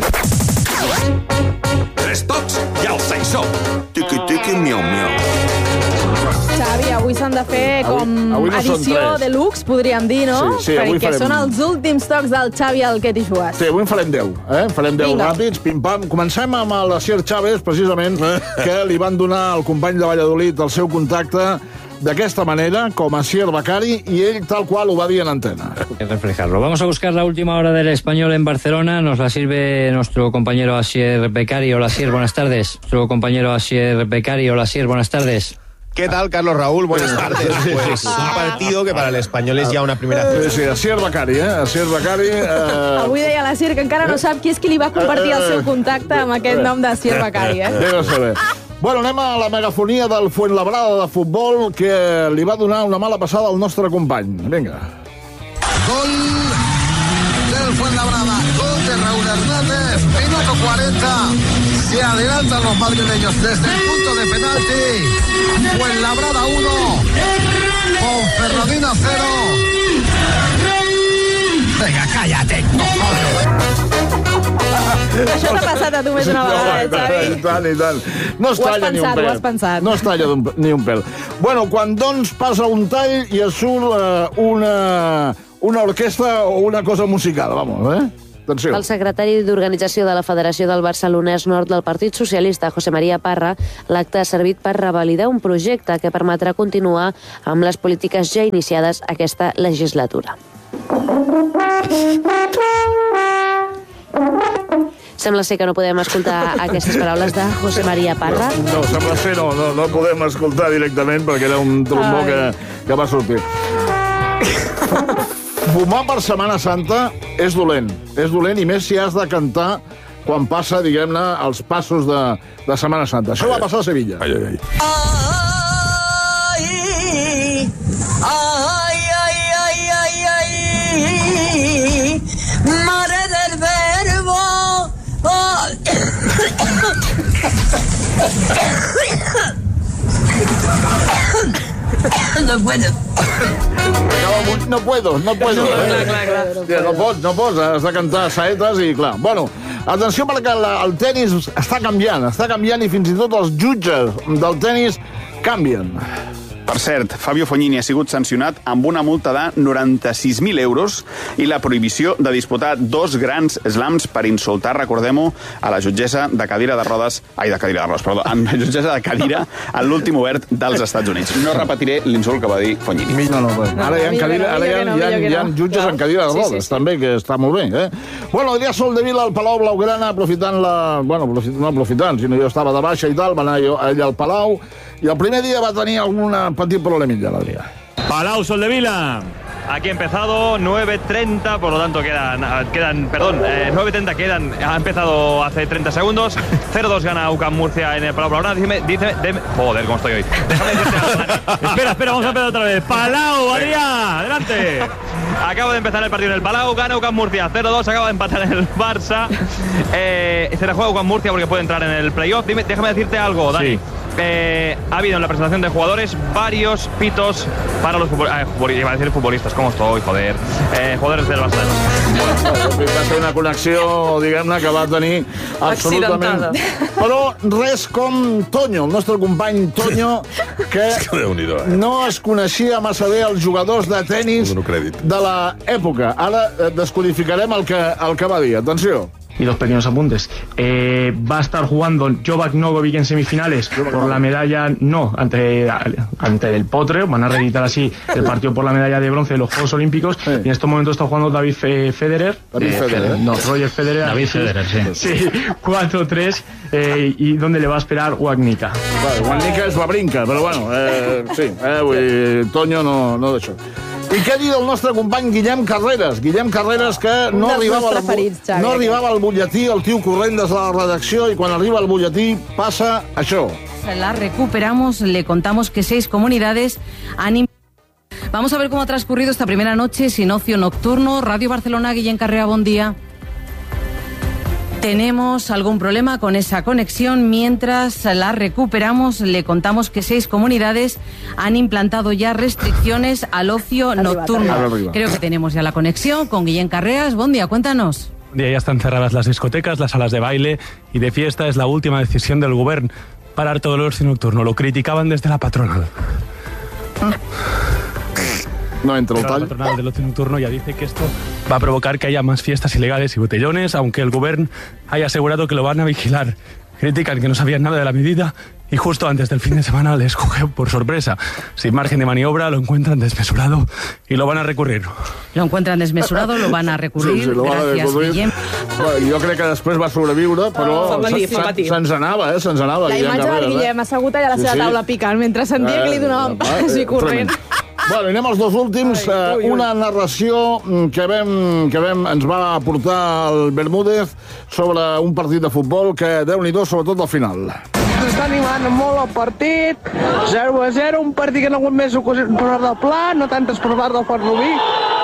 Tres tocs i el Saissó. Tiqui, tiqui, miau, miau. Xavi, avui s'han de fer Avui- com avui no són edició tres. deluxe, podríem dir, no? Sí, sí, avui Perquè farem- són els últims tocs del Xavi al que t'hi jugues. Sí, avui en farem deu, eh? En farem deu Vinga. ràpids, pim-pam. Comencem amb l'Asier Chávez, precisament, que li van donar al company de Valladolid el seu contacte d'aquesta manera, com a Asier Becari, i ell tal qual ho va dir en antena. Reflejarlo. Vamos a buscar la última hora del Español en Barcelona. Nos la sirve nuestro compañero Asier Becari. Hola, Asier, buenas tardes. Nuestro compañero Asier Becari. Hola, Asier, buenas tardes. ¿Qué tal, Carlos Raúl? Buenas tardes. Pues un partido que para el Español es ya una primera... Sí, sí, Asier Becari, eh? Asier Becari... Eh... Avui deia la Sir que encara no sap qui és qui li va compartir el seu contacte amb aquest nom de Asier Becari, eh? Deu saber. Bueno, anem a la megafonia del Fuenlabrada de futbol, que li va donar una mala passada al nostre company. Vinga. Gol del Fuenlabrada, gol de Raúl Hernández, minuto cuarenta. Se adelantan los madrileños desde el punto de penalti. Fuenlabrada uno, Ponferradina cero. Venga, cállate, Això t'ha passat a tu més una vegada, eh, Xavi? I tant, i tant. No es Ho has talla ni un pensat, pèl. ho has pensat. No es talla d'un- ni un pèl. Bueno, quan doncs passa un tall i es surt eh, una, una orquestra o una cosa musical, vamos, eh? Atenció. El secretari d'Organització de la Federació del Barcelonès Nord del Partit Socialista, José María Parra, l'acte ha servit per revalidar un projecte que permetrà continuar amb les polítiques ja iniciades aquesta legislatura. Sembla ser que no podem escoltar aquestes paraules de José María Parra. No, sembla ser no, no, no podem escoltar directament perquè era un trombó que, que va sortir. Fumar per Setmana Santa és dolent. És dolent i més si has de cantar quan passa, diguem-ne, els passos de, de Setmana Santa. Això va passar a Sevilla. Ai, ai, ai, ai, ai, mare del verbo. No puedo. No puedo, no puedo. Clar, clar, clar. Hòstia, no pots, no pots, has de cantar saetes i clar. Bueno, atenció perquè la, el tennis està canviant, està canviant i fins i tot els jutges del tennis canvien. Per cert, Fabio Fognini ha sigut sancionat amb una multa de noranta-sis mil euros i la prohibició de disputar dos grans slams per insultar, recordem-ho, a la jutgessa de cadira de rodes... Ai, de cadira de rodes, perdó. En la jutgessa de cadira en l'últim obert dels Estats Units. No repetiré l'insult que va dir Fognini. No, no, bueno. Ara hi ha, cadira, ara hi ha, hi ha, hi ha jutges en cadira de rodes, també, que està molt bé, eh? Bueno, Adrià Soldevila al Palau Blaugrana, aprofitant la... Bueno, aprofit, no aprofitant, sinó jo estava de baixa i tal, va anar jo, ell al Palau, i el primer dia va tenir algun petit problemilla, l'Adrià. Palau Soldevila. Aquí ha empezado nueve treinta, por lo tanto quedan, quedan perdón, eh, nueve treinta quedan, ha empezado hace treinta segundos. cero dos gana U C A M Murcia en el Palau Blaugrana. Dígame, dígame, dígame, joder, cómo estoy hoy. Déjame decirte algo, Dani. Espera, espera, vamos a empezar otra vez. Palau, Adrián, adelante. Acaba de empezar el partido en el Palau, gana U C A M Murcia cero dos, acaba de empatar en el Barça. Eh, se la juega U C A M Murcia porque puede entrar en el playoff. Dime, déjame decirte algo, Dani. Sí. Eh, ha habido en la presentación de jugadores varios pitos para los futbolistas, eh, iba a decir futbolistas, ¿cómo estoy? Joder, eh, jugadores del Barça. Va ser una connexió, diguem-ne, que va tenir absolutament... Però res com Toño, el nostre company Toño, que no es coneixia massa bé els jugadors de tenis de l'època. Ara descodificarem el que, el que va dir. Atenció. Y dos pequeños apuntes. Eh, va a estar jugando Novak Djokovic en semifinales por la medalla, no, ante, ante el Potro. Van a reeditar así el partido por la medalla de bronce de los Juegos Olímpicos. Sí. Y en estos momentos está jugando David Federer. David eh, Federer. No, Roger Federer. David Federer, sí. Sí, cuatro tres. Eh, y donde le va a esperar Wawrinka. Bueno, Wawrinka és Wawrinka, però bueno, eh, sí, eh, vull dir, Toño no, no d'això. I què dir del nostre company Guillem Carreras? Guillem Carreras, que no arribava, al, no arribava al butlletí, el tio corrent des de la redacció, i quan arriba al butlletí passa això. La recuperamos, le contamos que seis comunidades han... Vamos a ver cómo ha transcurrido esta primera noche sin ocio nocturno. Radio Barcelona, Guillem Carrera, buen día. Tenemos algún problema con esa conexión. Mientras la recuperamos, le contamos que seis comunidades han implantado ya restricciones al ocio nocturno. Creo que tenemos ya la conexión con Guillem Carreras. Buen día, cuéntanos. Buen día, ya están cerradas las discotecas, las salas de baile y de fiesta. Es la última decisión del Govern, parar todo el ocio nocturno. Lo criticaban desde la patronal. ¿Ah? No entra el tall. La patronal del ocio nocturno ya dice que esto va a provocar que haya más fiestas ilegales y botellones, aunque el Govern haya asegurado que lo van a vigilar. Critican que no sabían nada de la medida y justo antes del fin de semana les coge por sorpresa. Sin margen de maniobra, lo encuentran desmesurado y lo van a recurrir. Lo encuentran desmesurado, lo van a recurrir. Sí, sí, lo van Gràcies, a recurrir. Guillem. Bueno, jo crec que després va sobreviure, però oh, se'ns anava, eh? Se'ns anava. La imatge del Guillem assegut allà a la seva sí, sí. taula picant, mentre sentia eh, que li donaven pas i corrent. Bueno, anem als dos últims. Ai, ui, ui. Una narració que, vam, que vam, ens va aportar el Bermúdez sobre un partit de futbol que, Déu-n'hi-do, sobretot al final. S'està animant molt el partit, zero a zero, un partit que no ha hagut més ocasions per part del Pla, no tantes per part del Font Rubí.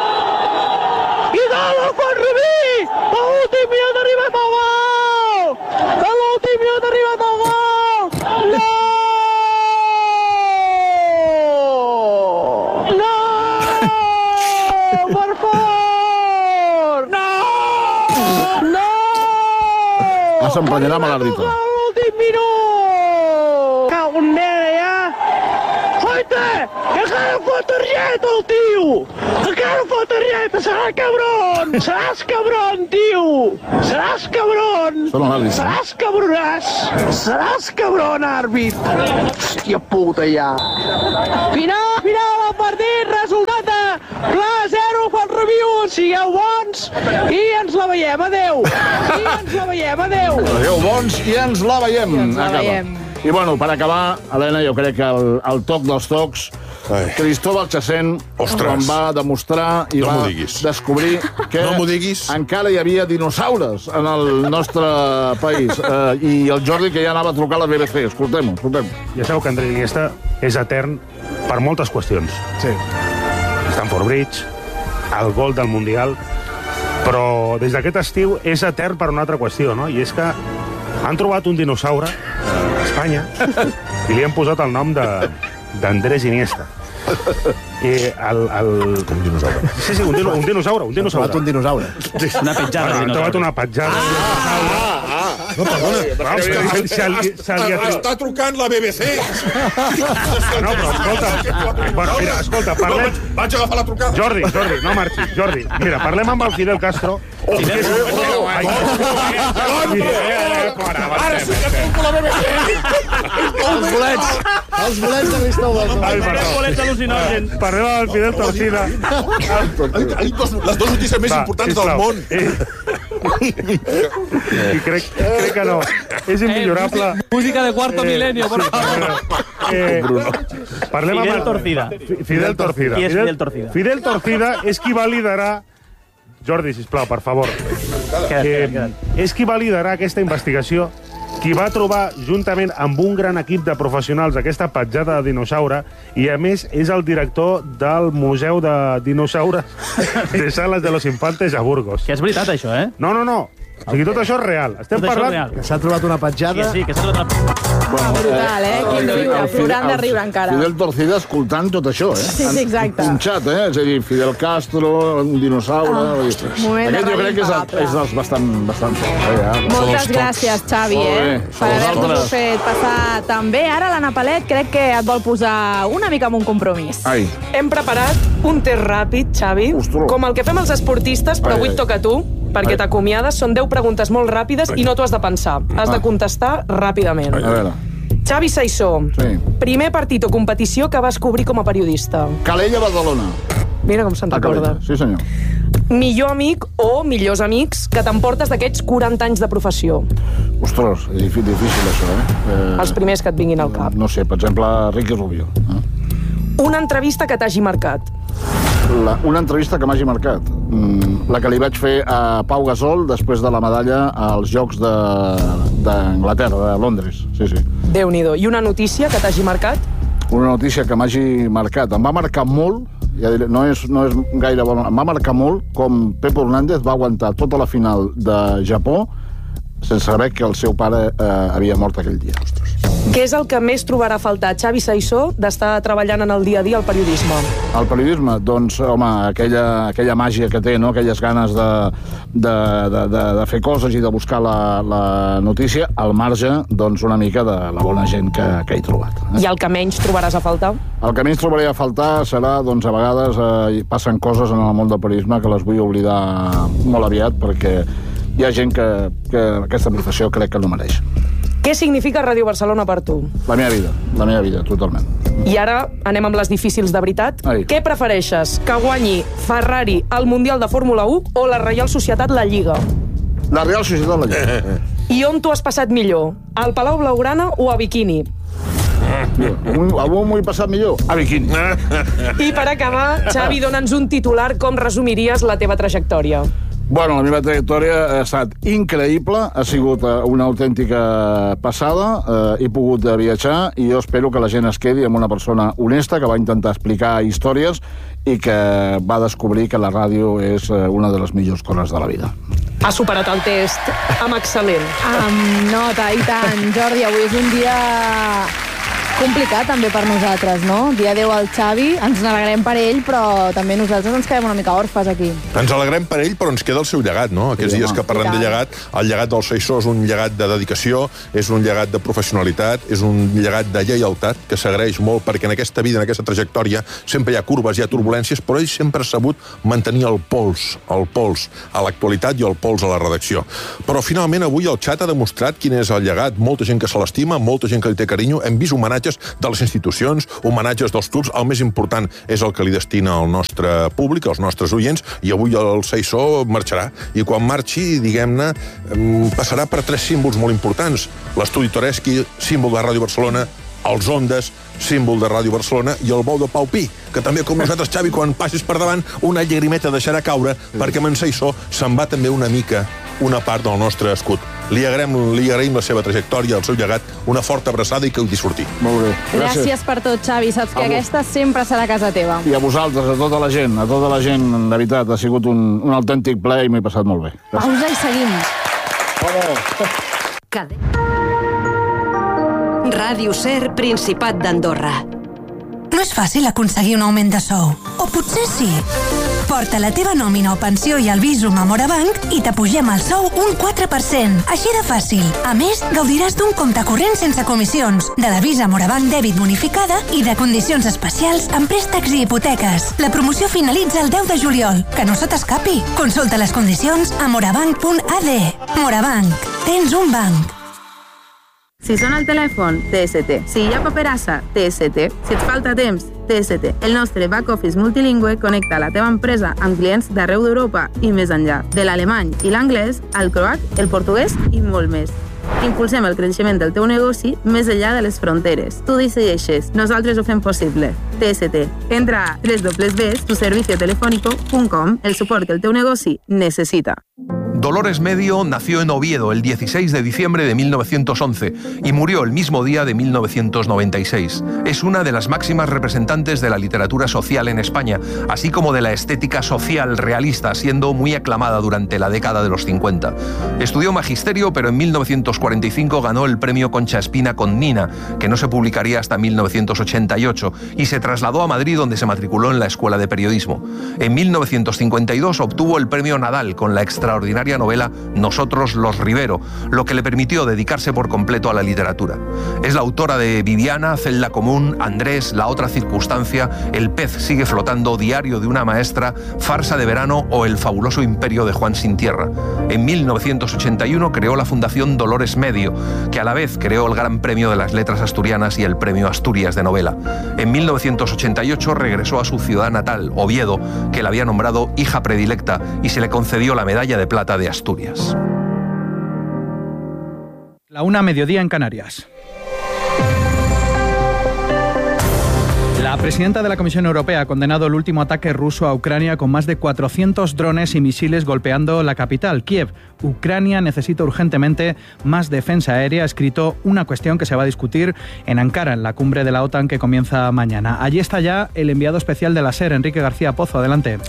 I gol del Font Rubí! A l'últim minut ha arribat el gol! A l'últim minut ha arribat el gol! No! S'emprenyarà amb l'àrbitre. L'últim minut! Cago en nena, ja! Oita! Que encara fa targeta, el tio! Encara fa targeta! Serà cabron! Seràs cabron, tio! Seràs cabron! Seràs cabronàs! Seràs cabron, àrbit! Hòstia puta, ja! Final! Final del partit! Resultat de Pla zero, Font Rubí u! Sigueu bons i ens la veiem. Adéu! I ens la veiem. Adéu! Adéu, bons, i ens la veiem. I ens la veiem. I bueno, per acabar, Helena, jo crec que el, el toc dels tocs, Ai. Cristóbal Chacén quan va demostrar i no va descobrir que no encara hi havia dinosaures en el nostre país. Uh, I el Jordi, que ja anava a trucar a la B B C. Escoltem-ho, escoltem-ho. Ja sabeu que Andrés Iniesta és etern per moltes qüestions. Sí. Stanford Bridge, el gol del Mundial, però des d'aquest estiu és etern per una altra qüestió, no? I és que han trobat un dinosaure a Espanya i li han posat el nom d'Andrés Iniesta. I el, el... Un dinosaure. Sí, sí, un, dino, un dinosaure, un dinosaure. Han trobat un dinosaure. Una petjada. Han trobat una petjada. Ah, ah, ah. No, perdona. Està trucant la B B C. No, però escolta. Bueno, mira, escolta, parlem... Vaig agafar la trucada. Jordi, Jordi, no marxis, Jordi. Mira, parlem amb el Fidel Castro. Fidel Castro. Ara sí que truco la B B C. Els bolets. Els bolets de Cristóbal. Els bolets al·lucinògens. Parlem amb el Fidel Torcida. Les dues notícies més importants del món. I crec, crec que no. És immillorable. Eh, música de cuarto eh, milenio, por favor. Eh, parlem Fidel amb Torcida. Fidel Torcida. Qui és Fidel Torcida? Fidel Torcida és qui va liderar... Jordi, sisplau, per favor. Eh, és qui va liderar aquesta investigació, qui va trobar, juntament amb un gran equip de professionals, aquesta petjada de dinosaure, i a més és el director del Museu de Dinosaures de Salas de los Infantes a Burgos. Que és veritat, això, eh? No, no, no. O sigui, tot això és real. Estem Tot això és parlant... real. Que s'ha trobat una petjada... Sí, sí, que s'ha trobat una... Ah, brutal, eh? Quin riure, plorant de riure encara. Fidel Torcida escoltant tot això, eh? Sí, sí, exacte. Punxat, eh? És a dir, Fidel Castro, un dinosaure... Ah, Aquest moment de jo crec que és, impagable. és dels bastant, bastant forts, eh? Ja. Moltes gràcies, Xavi, Molt eh? bé. Per haver-nos-ho Vosaltres. fet passar tan bé. Ara l'Anna Palet crec que et vol posar una mica amb un compromís. Ai. Hem preparat un test ràpid, Xavi, com el que fem els esportistes, però Ai, avui ai. et toca a tu, perquè Ai. t'acomiades. Són deu preguntes molt ràpides i no t'ho has de pensar. Has de contestar ràpidament. A veure. Xavi Saissó, Sí. primer partit o competició que vas cobrir com a periodista. Calella, Badalona. Mira com se'n A recorda. Calella, sí senyor. Millor amic o millors amics que t'emportes d'aquests quaranta anys de professió. Ostres, és difícil, difícil això, eh? eh? Els primers que et vinguin al cap. No sé, per exemple, Ricky Rubio. Eh? Una entrevista que t'hagi marcat. La, una entrevista que m'hagi marcat. Mm, la que li vaig fer a Pau Gasol després de la medalla als Jocs d'Anglaterra, de, de Londres. Sí, sí. Déu-n'hi-do. I una notícia que t'hagi marcat? Una notícia que m'hagi marcat. Em va marcar molt, ja diré, no és, no és gaire bona, em va marcar molt com Pepe Hernández va aguantar tota la final de Japó sense saber que el seu pare eh, havia mort aquell dia. Què és el que més trobarà a faltar Xavi Saissó d'estar treballant en el dia a dia al periodisme? El periodisme, doncs, home, aquella, aquella màgia que té, no? Aquelles ganes de, de, de, de, de fer coses i de buscar la, la notícia, al marge, doncs, una mica de la bona gent que, que he trobat. I el que menys trobaràs a faltar? El que menys trobaré a faltar serà, doncs, a vegades eh, passen coses en el món del periodisme que les vull oblidar molt aviat, perquè hi ha gent que, que aquesta professió crec que no mereix. Què significa Ràdio Barcelona per tu? La meva vida, la meva vida, totalment. I ara anem amb les difícils de veritat. Ai. Què prefereixes? Que guanyi Ferrari al Mundial de Fórmula u o la Reial Societat la Lliga? La Real Societat la Lliga. I on t'ho has passat millor? Al Palau Blaugrana o a Bikini? Algú m'ho he passat millor? A Bikini. I per acabar, Xavi, dona'ns un titular, com resumiries la teva trajectòria? Bueno, la meva trajectòria ha estat increïble, ha sigut una autèntica passada, eh, he pogut viatjar i jo espero que la gent es quedi amb una persona honesta que va intentar explicar històries i que va descobrir que la ràdio és una de les millors coses de la vida. Ha superat el test amb excel·lent. Amb nota, i tant. Jordi, avui és un dia complicat també per nosaltres, no? Dia deu al Xavi, ens n'alegrem per ell, però també nosaltres ens quedem una mica orfes aquí. Ens alegrem per ell, però ens queda el seu llegat, no? Aquests Sí, dies home. que parlem de llegat, el llegat del Saissó és un llegat de dedicació, és un llegat de professionalitat, és un llegat de lleialtat, que s'agraeix molt, perquè en aquesta vida, en aquesta trajectòria, sempre hi ha curves, hi ha turbulències, però ell sempre ha sabut mantenir el pols, el pols a l'actualitat i el pols a la redacció. Però finalment avui el xat ha demostrat quin és el llegat. Molta gent que se l'estima, molta gent que li té carinyo, hem vist homenatges de les institucions, homenatges dels clubs, el més important és el que li destina al nostre públic, als nostres oients, i avui el Saissó marxarà. I quan marxi, diguem-ne, passarà per tres símbols molt importants. L'estudi Toreschi, símbol de Ràdio Barcelona, els Ondes, símbol de Ràdio Barcelona, i el bou de Pau Pi, que també, com nosaltres, Xavi, quan passis per davant, una llagrimeta deixarà caure, perquè amb en Saissó se'n va també una mica una part del nostre escut. Li agraïm, li agraïm la seva trajectòria, el seu llegat, una forta abraçada i que ho disfruti. Molt bé. Gràcies, Gràcies per tot, Xavi. Saps que A aquesta sempre serà casa teva. I a vosaltres, a tota la gent, a tota la gent, de veritat, ha sigut un, un autèntic plaer i m'he passat molt bé. Pausa i seguim. Ràdio Ser, Principat d'Andorra. No és fàcil aconseguir un augment de sou. O potser sí. Porta la teva nòmina o pensió i el Visum a Morabanc i t'apugem el sou un quatre per cent. Així de fàcil. A més, gaudiràs d'un compte corrent sense comissions, de la Visa Morabanc dèbit bonificada i de condicions especials en préstecs i hipoteques. La promoció finalitza el deu de juliol. Que no se t'escapi. Consulta les condicions a morabanc punt a d. Morabanc. Tens un banc. Si sona el telèfon, T S T. Si hi ha paperassa, T S T. Si et falta temps, T S T. El nostre back-office multilingüe connecta la teva empresa amb clients d'arreu d'Europa i més enllà. De l'alemany i l'anglès, al croat, el portuguès i molt més. Impulsem el creixement del teu negoci més enllà de les fronteres. Tu decideixes, nosaltres ho fem possible. T S T. Entra a w w w punt tu servicio telefónico punt com, el suport que el teu negoci necessita. Dolores Medio nació en Oviedo el dieciséis de diciembre de mil novecientos once y murió el mismo día de mil novecientos noventa y seis. Es una de las máximas representantes de la literatura social en España, así como de la estética social realista, siendo muy aclamada durante la década de los cincuenta. Estudió magisterio, pero en mil novecientos cuarenta y cinco ganó el premio Concha Espina con Nina, que no se publicaría hasta mil novecientos ochenta y ocho, y se trasladó a Madrid, donde se matriculó en la Escuela de Periodismo. En mil novecientos cincuenta y dos obtuvo el premio Nadal con la extraordinaria novela Nosotros los Rivero, lo que le permitió dedicarse por completo a la literatura. Es la autora de Viviana, Celda Común, Andrés, La otra circunstancia, El pez sigue flotando, Diario de una maestra, Farsa de verano o El fabuloso imperio de Juan Sin Tierra. En mil novecientos ochenta y uno creó la Fundación Dolores Medio, que a la vez creó el Gran Premio de las Letras Asturianas y el Premio Asturias de Novela. En mil novecientos ochenta y ocho regresó a su ciudad natal, Oviedo, que la había nombrado hija predilecta, y se le concedió la Medalla de Plata de Asturias. La una, mediodía en Canarias. La presidenta de la Comisión Europea ha condenado el último ataque ruso a Ucrania con más de cuatrocientos drones y misiles golpeando la capital, Kiev. Ucrania necesita urgentemente más defensa aérea, ha escrito una cuestión que se va a discutir en Ankara, en la cumbre de la OTAN que comienza mañana. Allí está ya el enviado especial de la SER, Enrique García Pozo. Adelante.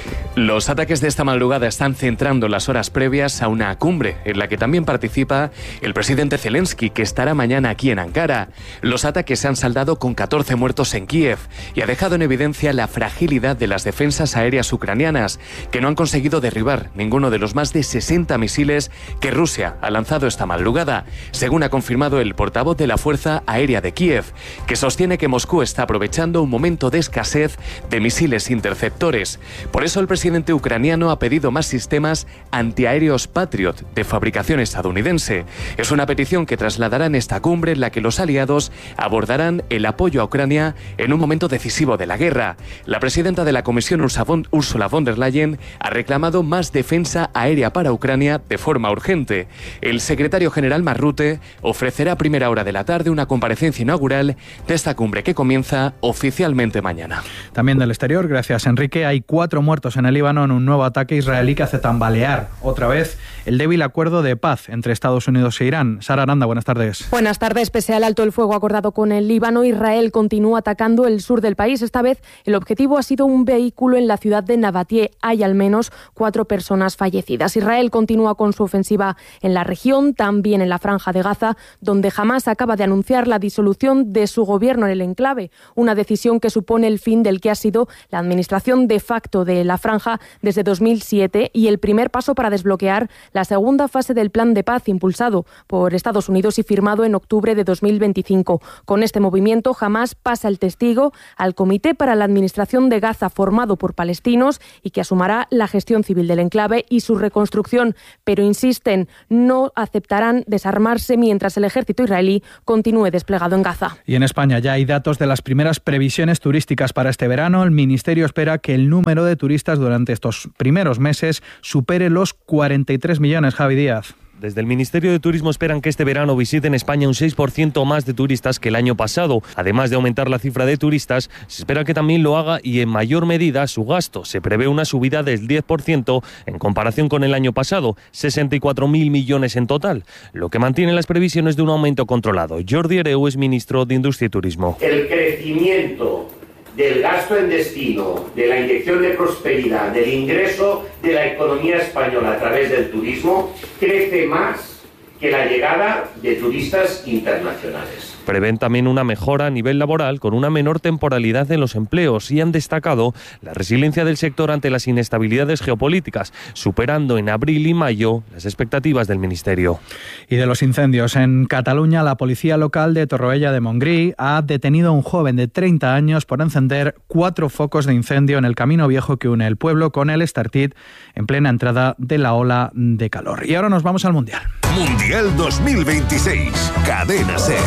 Los ataques de esta madrugada están centrando las horas previas a una cumbre en la que también participa el presidente Zelensky, que estará mañana aquí en Ankara. Los ataques se han saldado con catorce muertos en Kiev y ha dejado en evidencia la fragilidad de las defensas aéreas ucranianas, que no han conseguido derribar ninguno de los más de sesenta misiles que Rusia ha lanzado esta madrugada, según ha confirmado el portavoz de la Fuerza Aérea de Kiev, que sostiene que Moscú está aprovechando un momento de escasez de misiles interceptores. Por eso el presidente El presidente ucraniano ha pedido más sistemas antiaéreos Patriot de fabricación estadounidense. Es una petición que trasladará en esta cumbre en la que los aliados abordarán el apoyo a Ucrania en un momento decisivo de la guerra. La presidenta de la Comisión, Ursula von der Leyen, ha reclamado más defensa aérea para Ucrania de forma urgente. El secretario general Marrute ofrecerá a primera hora de la tarde una comparecencia inaugural de esta cumbre que comienza oficialmente mañana. También del exterior, gracias Enrique, hay cuatro muertos en el Líbano en un nuevo ataque israelí que hace tambalear otra vez el débil acuerdo de paz entre Estados Unidos e Irán. Sara Aranda, buenas tardes. Buenas tardes. Pese al alto el fuego acordado con el Líbano, Israel continúa atacando el sur del país. Esta vez el objetivo ha sido un vehículo en la ciudad de Nabatie. Hay al menos cuatro personas fallecidas. Israel continúa con su ofensiva en la región, también en la Franja de Gaza, donde Hamás acaba de anunciar la disolución de su gobierno en el enclave, una decisión que supone el fin del que ha sido la administración de facto de la Franja desde dos mil siete y el primer paso para desbloquear la segunda fase del plan de paz impulsado por Estados Unidos y firmado en octubre de dos mil veinticinco. Con este movimiento, Hamás pasa el testigo al Comité para la Administración de Gaza, formado por palestinos y que asumirá la gestión civil del enclave y su reconstrucción, pero insisten, no aceptarán desarmarse mientras el ejército israelí continúe desplegado en Gaza. Y en España ya hay datos de las primeras previsiones turísticas para este verano. El Ministerio espera que el número de turistas durante estos primeros meses supere los cuarenta y tres millones. Javi Díaz. Desde el Ministerio de Turismo esperan que este verano visiten España un seis por ciento más de turistas que el año pasado. Además de aumentar la cifra de turistas, se espera que también lo haga y en mayor medida su gasto. Se prevé una subida del diez por ciento en comparación con el año pasado, sesenta y cuatro mil millones en total, lo que mantiene las previsiones de un aumento controlado. Jordi Hereu es ministro de Industria y Turismo. El crecimiento del gasto en destino, de la inyección de prosperidad, del ingreso de la economía española a través del turismo, crece más que la llegada de turistas internacionales. Prevén también una mejora a nivel laboral con una menor temporalidad en los empleos y han destacado la resiliencia del sector ante las inestabilidades geopolíticas, superando en abril y mayo las expectativas del Ministerio. Y de los incendios, en Cataluña, la policía local de Torroella de Montgrí ha detenido a un joven de treinta años por encender cuatro focos de incendio en el camino viejo que une el pueblo con el Estartit en plena entrada de la ola de calor. Y ahora nos vamos al Mundial. Mundial dos mil veintiséis, Cadena SER.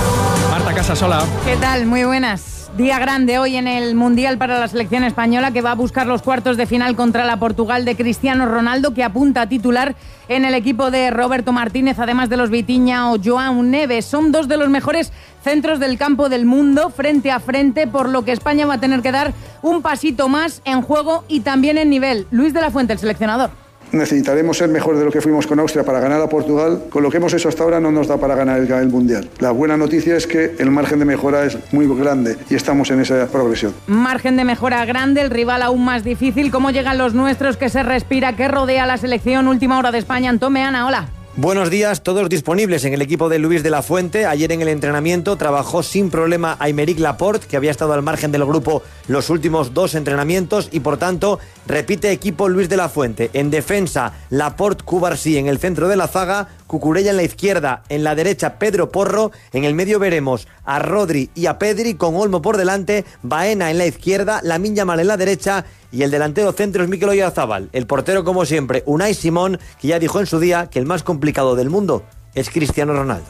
Marta Casasola. ¿Qué tal? Muy buenas. Día grande hoy en el Mundial para la selección española, que va a buscar los cuartos de final contra la Portugal de Cristiano Ronaldo, que apunta a titular en el equipo de Roberto Martínez, además de los Vitinha o Joao Neves. Son dos de los mejores centros del campo del mundo, frente a frente, por lo que España va a tener que dar un pasito más en juego y también en nivel. Luis de la Fuente, el seleccionador. necesitaremos ser mejores de lo que fuimos con Austria para ganar a Portugal. Con lo que hemos hecho hasta ahora no nos da para ganar el, el Mundial. La buena noticia es que el margen de mejora es muy grande y estamos en esa progresión. Margen de mejora grande, el rival aún más difícil. ¿Cómo llegan los nuestros? ¿Qué se respira? ¿Qué rodea la selección? Última hora de España. Antón Meana, hola. Buenos días, todos disponibles en el equipo de Luis de la Fuente. Ayer en el entrenamiento trabajó sin problema Aymeric Laporte, que había estado al margen del grupo los últimos dos entrenamientos, y por tanto repite equipo Luis de la Fuente. En defensa, Laporte, Cubarsí en el centro de la zaga, Cucurella en la izquierda, en la derecha Pedro Porro, en el medio veremos a Rodri y a Pedri con Olmo por delante, Baena en la izquierda, Lamine Yamal en la derecha y el delantero centro es Mikel Oyarzabal. El portero, como siempre, Unai Simón, que ya dijo en su día que el más complicado del mundo es Cristiano Ronaldo.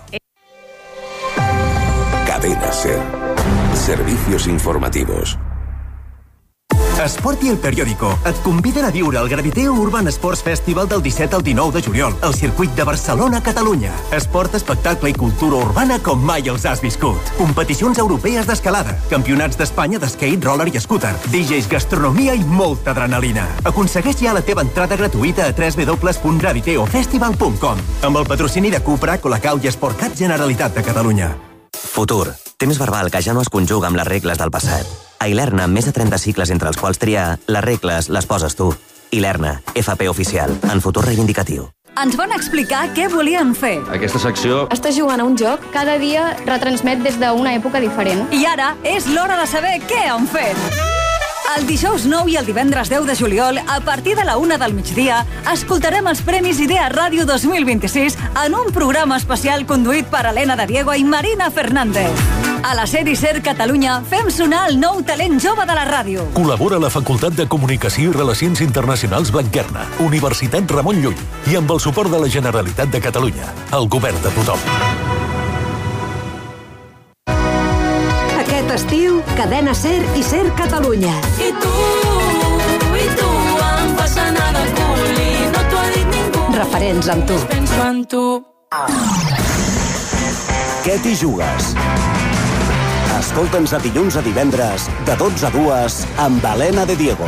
Cadena SER. Servicios informativos. Esport i el Periódico et conviden a viure el Graviteo Urban Sports Festival del disset al dinou de juliol al circuit de Barcelona, Catalunya. Esport, espectacle i cultura urbana com mai els has viscut. Competicions europees d'escalada, campionats d'Espanya d'skate, roller i scooter, D Js, gastronomia i molta adrenalina. Aconsegueix ja la teva entrada gratuïta a w w w punt graviteo festival punt com amb el patrocini de Cupra, Colacau i Sportcat Generalitat de Catalunya. Futur. Temps verbal que ja no es conjuga amb les regles del passat. A Ilerna, amb més de trenta cicles entre els quals triar, les regles les poses tu. Ilerna, F P oficial, en futur reivindicatiu. Ens van explicar què volien fer. Aquesta secció... Estàs jugant a un joc, cada dia retransmet des d'una època diferent. I ara és l'hora de saber què han fet. El dijous nou i el divendres deu de juliol, a partir de la una del migdia, escoltarem els Premis Idea Ràdio dos mil vint-i-sis en un programa especial conduït per Helena de Diego i Marina Fernández. A la sèrie SER Catalunya fem sonar el nou talent jove de la ràdio. Col·labora la Facultat de Comunicació i Relacions Internacionals Blanquerna, Universitat Ramon Llull i amb el suport de la Generalitat de Catalunya, el govern de tothom. Aquest estiu, Cadena SER i SER Catalunya. I tu, i tu, em fas anar de cul i no t'ho ha dit ningú. Referents amb tu. Penso en tu. Què t'hi jugues? Escolta'ns a dilluns a divendres, de dotze a dues, amb Helena de Diego.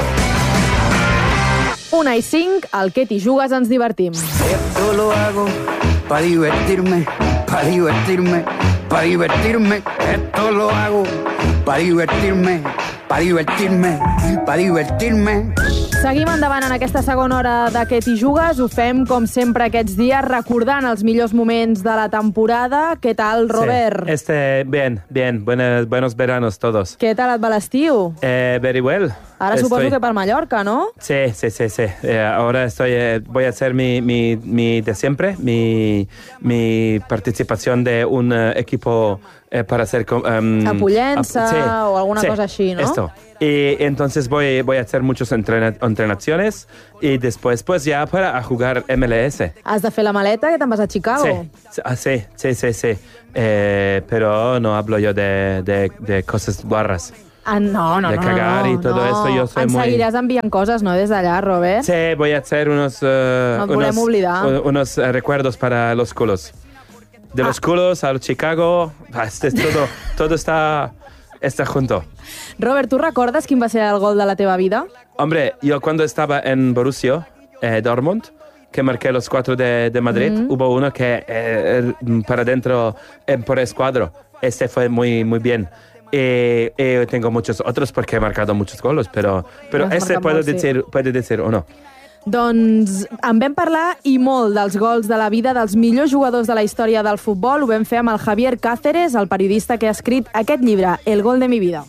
Una i cinc, al Què t'hi jugues ens divertim. Esto lo hago para divertirme, para divertirme, para divertirme. Esto lo hago para divertirme, para divertirme, para divertirme. Seguim endavant en aquesta segona hora de Què t'hi jugues. Ho fem, com sempre, aquests dies, recordant els millors moments de la temporada. Què tal, Robert? Sí. Este, bien, bien. Buenos, buenos veranos todos. Què tal et va l'estiu? Eh, very well. Ara estoy... suposo que per Mallorca, ¿no? Sí, sí, sí, sí. Eh, ahora estoy, eh, voy a hacer mi, mi, mi de siempre, mi, mi participación de un uh, equipo eh, para hacer... Um, a Pollença sí, o alguna sí, cosa así, ¿no? Esto. Y entonces voy, voy a hacer muchos entrena entrenaciones y después pues ya para a jugar M L S. Has de fer la maleta que te'n vas a Chicago. Sí, sí, sí, sí, sí. Eh, pero no hablo yo de, de, de cosas guarras. Ah, no, no, de no, cagar no, y todo no. esto, yo soy Ens muy... seguiràs enviant coses, no, des d'allà, Robert? Sí, voy a hacer unos, uh, no et volem unos, oblidar. unos uh, recuerdos para los culos. De ah. los culos al Chicago, este, todo, todo está, está junto. Robert, ¿tú recordes quién va a ser el gol de la teva vida? Hombre, yo cuando estaba en Borussia eh, Dortmund, que marqué los cuatro de, de Madrid, mm-hmm. hubo uno que eh, para dentro eh, por escuadro. Este fue muy, muy bien. Y, y tengo muchos otros porque he marcado muchos goles, pero, pero ese puedo decir, sí. puede decir o no. Doncs en vam parlar i molt dels gols de la vida dels millors jugadors de la història del futbol. Ho vam fer amb el Javier Cáceres, el periodista que ha escrit aquest llibre, El gol de mi vida.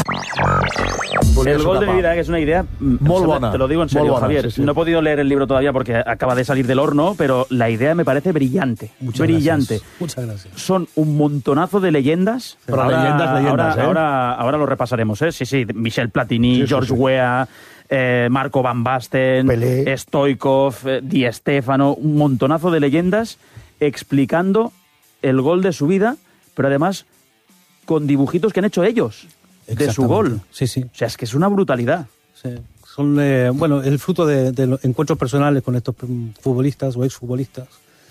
El gol de mi vida, que es una idea muy buena. Te lo digo en serio, buena, Javier. Sí, sí. No he podido leer el libro todavía porque acaba de salir del horno, pero la idea me parece brillante. Muchas brillante. Gracias. Muchas gracias. Son un montonazo de leyendas. Pero ahora, leyendas, leyendas, ahora, ¿eh? ahora, ahora lo repasaremos, ¿eh? Sí, sí. Michel Platini, sí, George sí, sí. Weah, eh, Marco Van Basten, Pelé, Stoichkov, eh, Di Stéfano, un montonazo de leyendas explicando el gol de su vida, pero además con dibujitos que han hecho ellos de su gol. Sí, sí. O sea, es que es una brutalidad. Sí. Son, eh, bueno, el fruto de, de los encuentros personales con estos futbolistas o exfutbolistas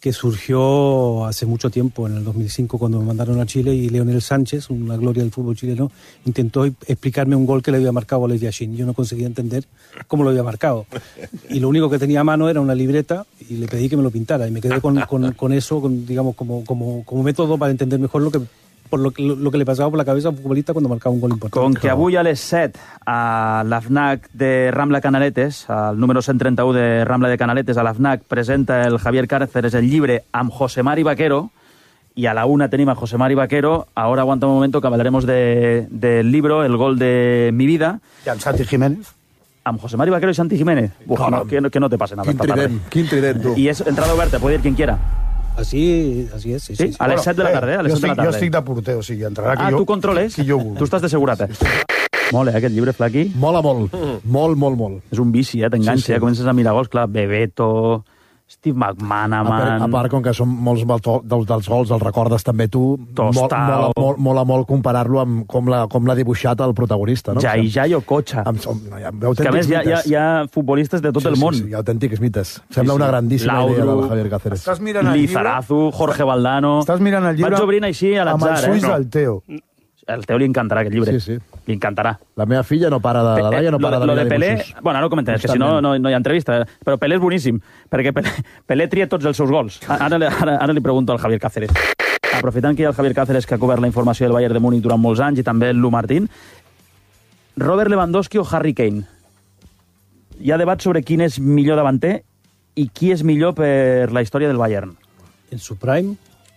que surgió hace mucho tiempo, en el dos mil cinco, cuando me mandaron a Chile, y Leonel Sánchez, una gloria del fútbol chileno, intentó explicarme un gol que le había marcado a Lev Yashin. Yo no conseguía entender cómo lo había marcado. Y lo único que tenía a mano era una libreta y le pedí que me lo pintara. Y me quedé con, con, con eso, con, digamos, como, como, como método para entender mejor lo que... por lo, lo, lo que le passava per la cabeza a un futbolista quan marcava un gol important. Com que avui a les set a l'A F N A C de Rambla Canaletes, al número cent trenta-u de Rambla de Canaletes, a l'A F N A C presenta el Javier Cárceres el llibre amb José Mari Vaquero, y a la una tenim a José Mari Vaquero. Ahora aguanta un momento que hablaremos de, del libro El gol de mi vida. I amb Santi Jiménez. Amb José Mari Vaquero y Santi Jiménez. Uf, no, que, que no te pase nada. Quin trident, quin trident, tu. Y es entrada oberta, puede ir quien quiera. Así, así es, sí, sí. sí. A les set de la tarda, eh? A les jo, set de la estic, tarda. jo estic de porter, o sigui, entrarà qui ah, jo... Ah, tu controles? Qui jo vulgui. Tu estàs de segurata. Sí, sí. Molt, eh, aquest llibre, Flaqui? Mola molt, mm. molt, molt, molt. És un vici, eh? T'enganxa, sí, sí. eh? Comences a mirar gols, clar, Bebeto, Steve McManaman... A part, a part com que són molts dels, dels gols, els recordes també tu, Tostao. Mola molt, mola molt comparar-lo amb com l'ha com dibuixat el protagonista, no? Jai, Jai o Cocha. Amb, amb, amb que a més hi ha, hi, ha, hi ha futbolistes de tot sí, el món. Sí, sí, autèntics mites. Sembla sí, sí. una grandíssima Laudru, idea del Javier Cáceres. Estàs mirant el Lizarazu, Jorge Valdano... Estàs mirant el llibre vaig obrint així a l'atzar, amb els ulls eh? del Teo. El Teo li encantarà aquest llibre. Sí, sí. Li encantarà. La meva filla no para de... La Laia no para de, lo de, de Pelé... dibuixos. Bueno, ara ho comentem, que si no, no, no hi ha entrevista. Però Pelé és boníssim, perquè Pelé, Pelé tria tots els seus gols. Ara, ara, ara li pregunto al Javier Cáceres. Aprofitant que hi ha el Javier Cáceres, que ha cobert la informació del Bayern de Múnich durant molts anys, i també el Lu Martín, Robert Lewandowski o Harry Kane? Hi ha debat sobre quin és millor davanter i qui és millor per la història del Bayern. En su prime,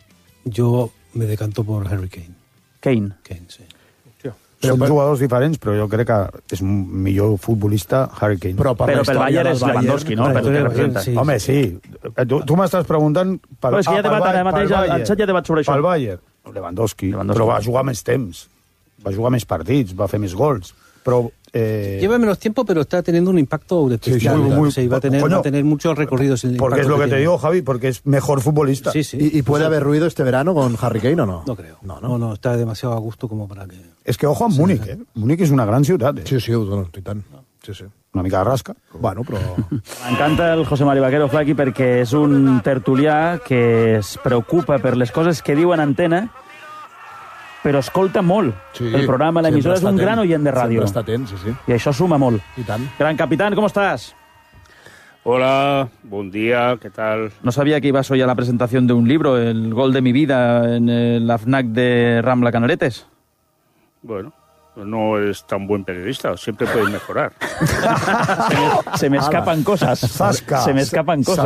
yo me decanto por Harry Kane. Kane? Kane, sí. Són per... jugadors diferents, però jo crec que és un millor futbolista Harry Kane. Però per, però per Bayern és Lewandowski, no? Per, per, per, sí. Home, sí. Tu, tu m'estàs preguntant... Per, però és que hi ha debat, ara mateix, al xat hi ha debat sobre això. Pel Bayern, Lewandowski, Lewandowski, però va jugar més temps, va jugar més partits, va fer més gols, però... Eh... Lleva menos tiempo, pero está teniendo un impacto especial. Sí, muy, muy, sí, va, a tener, coño, va a tener muchos recorridos. Porque es lo que, que te digo, Javi, porque es mejor futbolista. Sí, sí. ¿Y, y puede haber ruido este verano con Harry Kane o no? No creo. No, no, no, no está demasiado a gusto como para que... Es que ojo a Múnich, sí, eh? Múnich és una gran ciutat, eh? Sí, sí, bueno, i tant. Sí, sí. Una mica de rasca. Bueno, però... M'encanta el José Mari Vaquero, Flaqui, perquè és un tertulià que es preocupa per les coses que diu en antena, però escolta molt sí, el programa, l'emissora, és un atent, gran oient de ràdio. Sempre està atent, sí, sí. I això suma molt. I tant. Gran capitán, ¿cómo estás? Hola, buen día, ¿qué tal? No sabía que ibas hoy a la presentación de un libro, El gol de mi vida, en el A F N A C de Rambla Canaletes. Bueno, no es tan buen periodista, siempre puedes mejorar. se, me, se me escapan cosas. Zasca. Se me escapan cosas.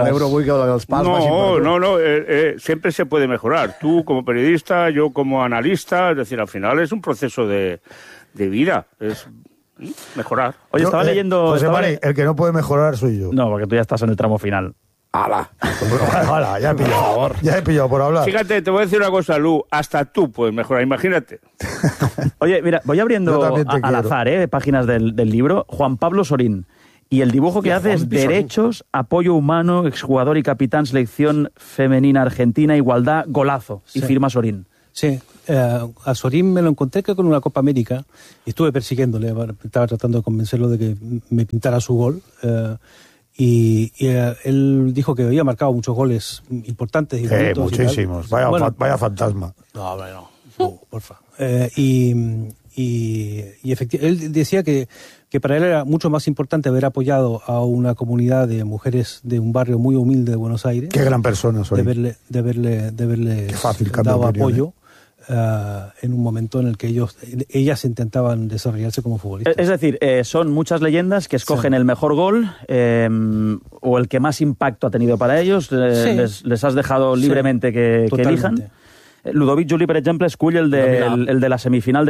No, no, no, eh, eh, siempre se puede mejorar. Tú como periodista, yo como analista, es decir, al final es un proceso de, de vida, es mejorar. Oye, estaba yo, eh, leyendo... José estaba... Mari, el que no puede mejorar soy yo. No, porque tú ya estás en el tramo final. ¡Hala! ¡Hala! Ya he pillado, ya he pillado por hablar. Fíjate, te voy a decir una cosa, Lu, hasta tú puedes mejorar, imagínate. Oye, mira, voy abriendo a, al azar, ¿eh? Páginas del, del libro. Juan Pablo Sorín. Y el dibujo que hace es Derechos, Apoyo Humano, exjugador y capitán, selección femenina argentina, igualdad, golazo. Sí. Y firma Sorín. Sí, eh, a Sorín me lo encontré con una Copa América y estuve persiguiéndole, estaba tratando de convencerlo de que me pintara su gol. Eh, Y, y uh, él dijo que había marcado muchos goles importantes y eh, muchísimos, y vaya, bueno, fa vaya fantasma. No, no, no, porfa. Eh, y y, y efectivamente, él decía que, que para él era mucho más importante haber apoyado a una comunidad de mujeres de un barrio muy humilde de Buenos Aires. Qué gran persona soy. De verle, de verle, de verle Qué fácil dado opinión, apoyo. ¿eh? Uh, en un momento en el que ellos ellas intentaban desarrollarse como futbolistas. Es decir, eh, son muchas leyendas que escogen sí. el mejor gol eh, o el que más impacto ha tenido para ellos. Eh, sí. les, les has dejado libremente sí. que, que elijan. Ludovic Juli, per exemple, escull el de, el, el de la semifinal de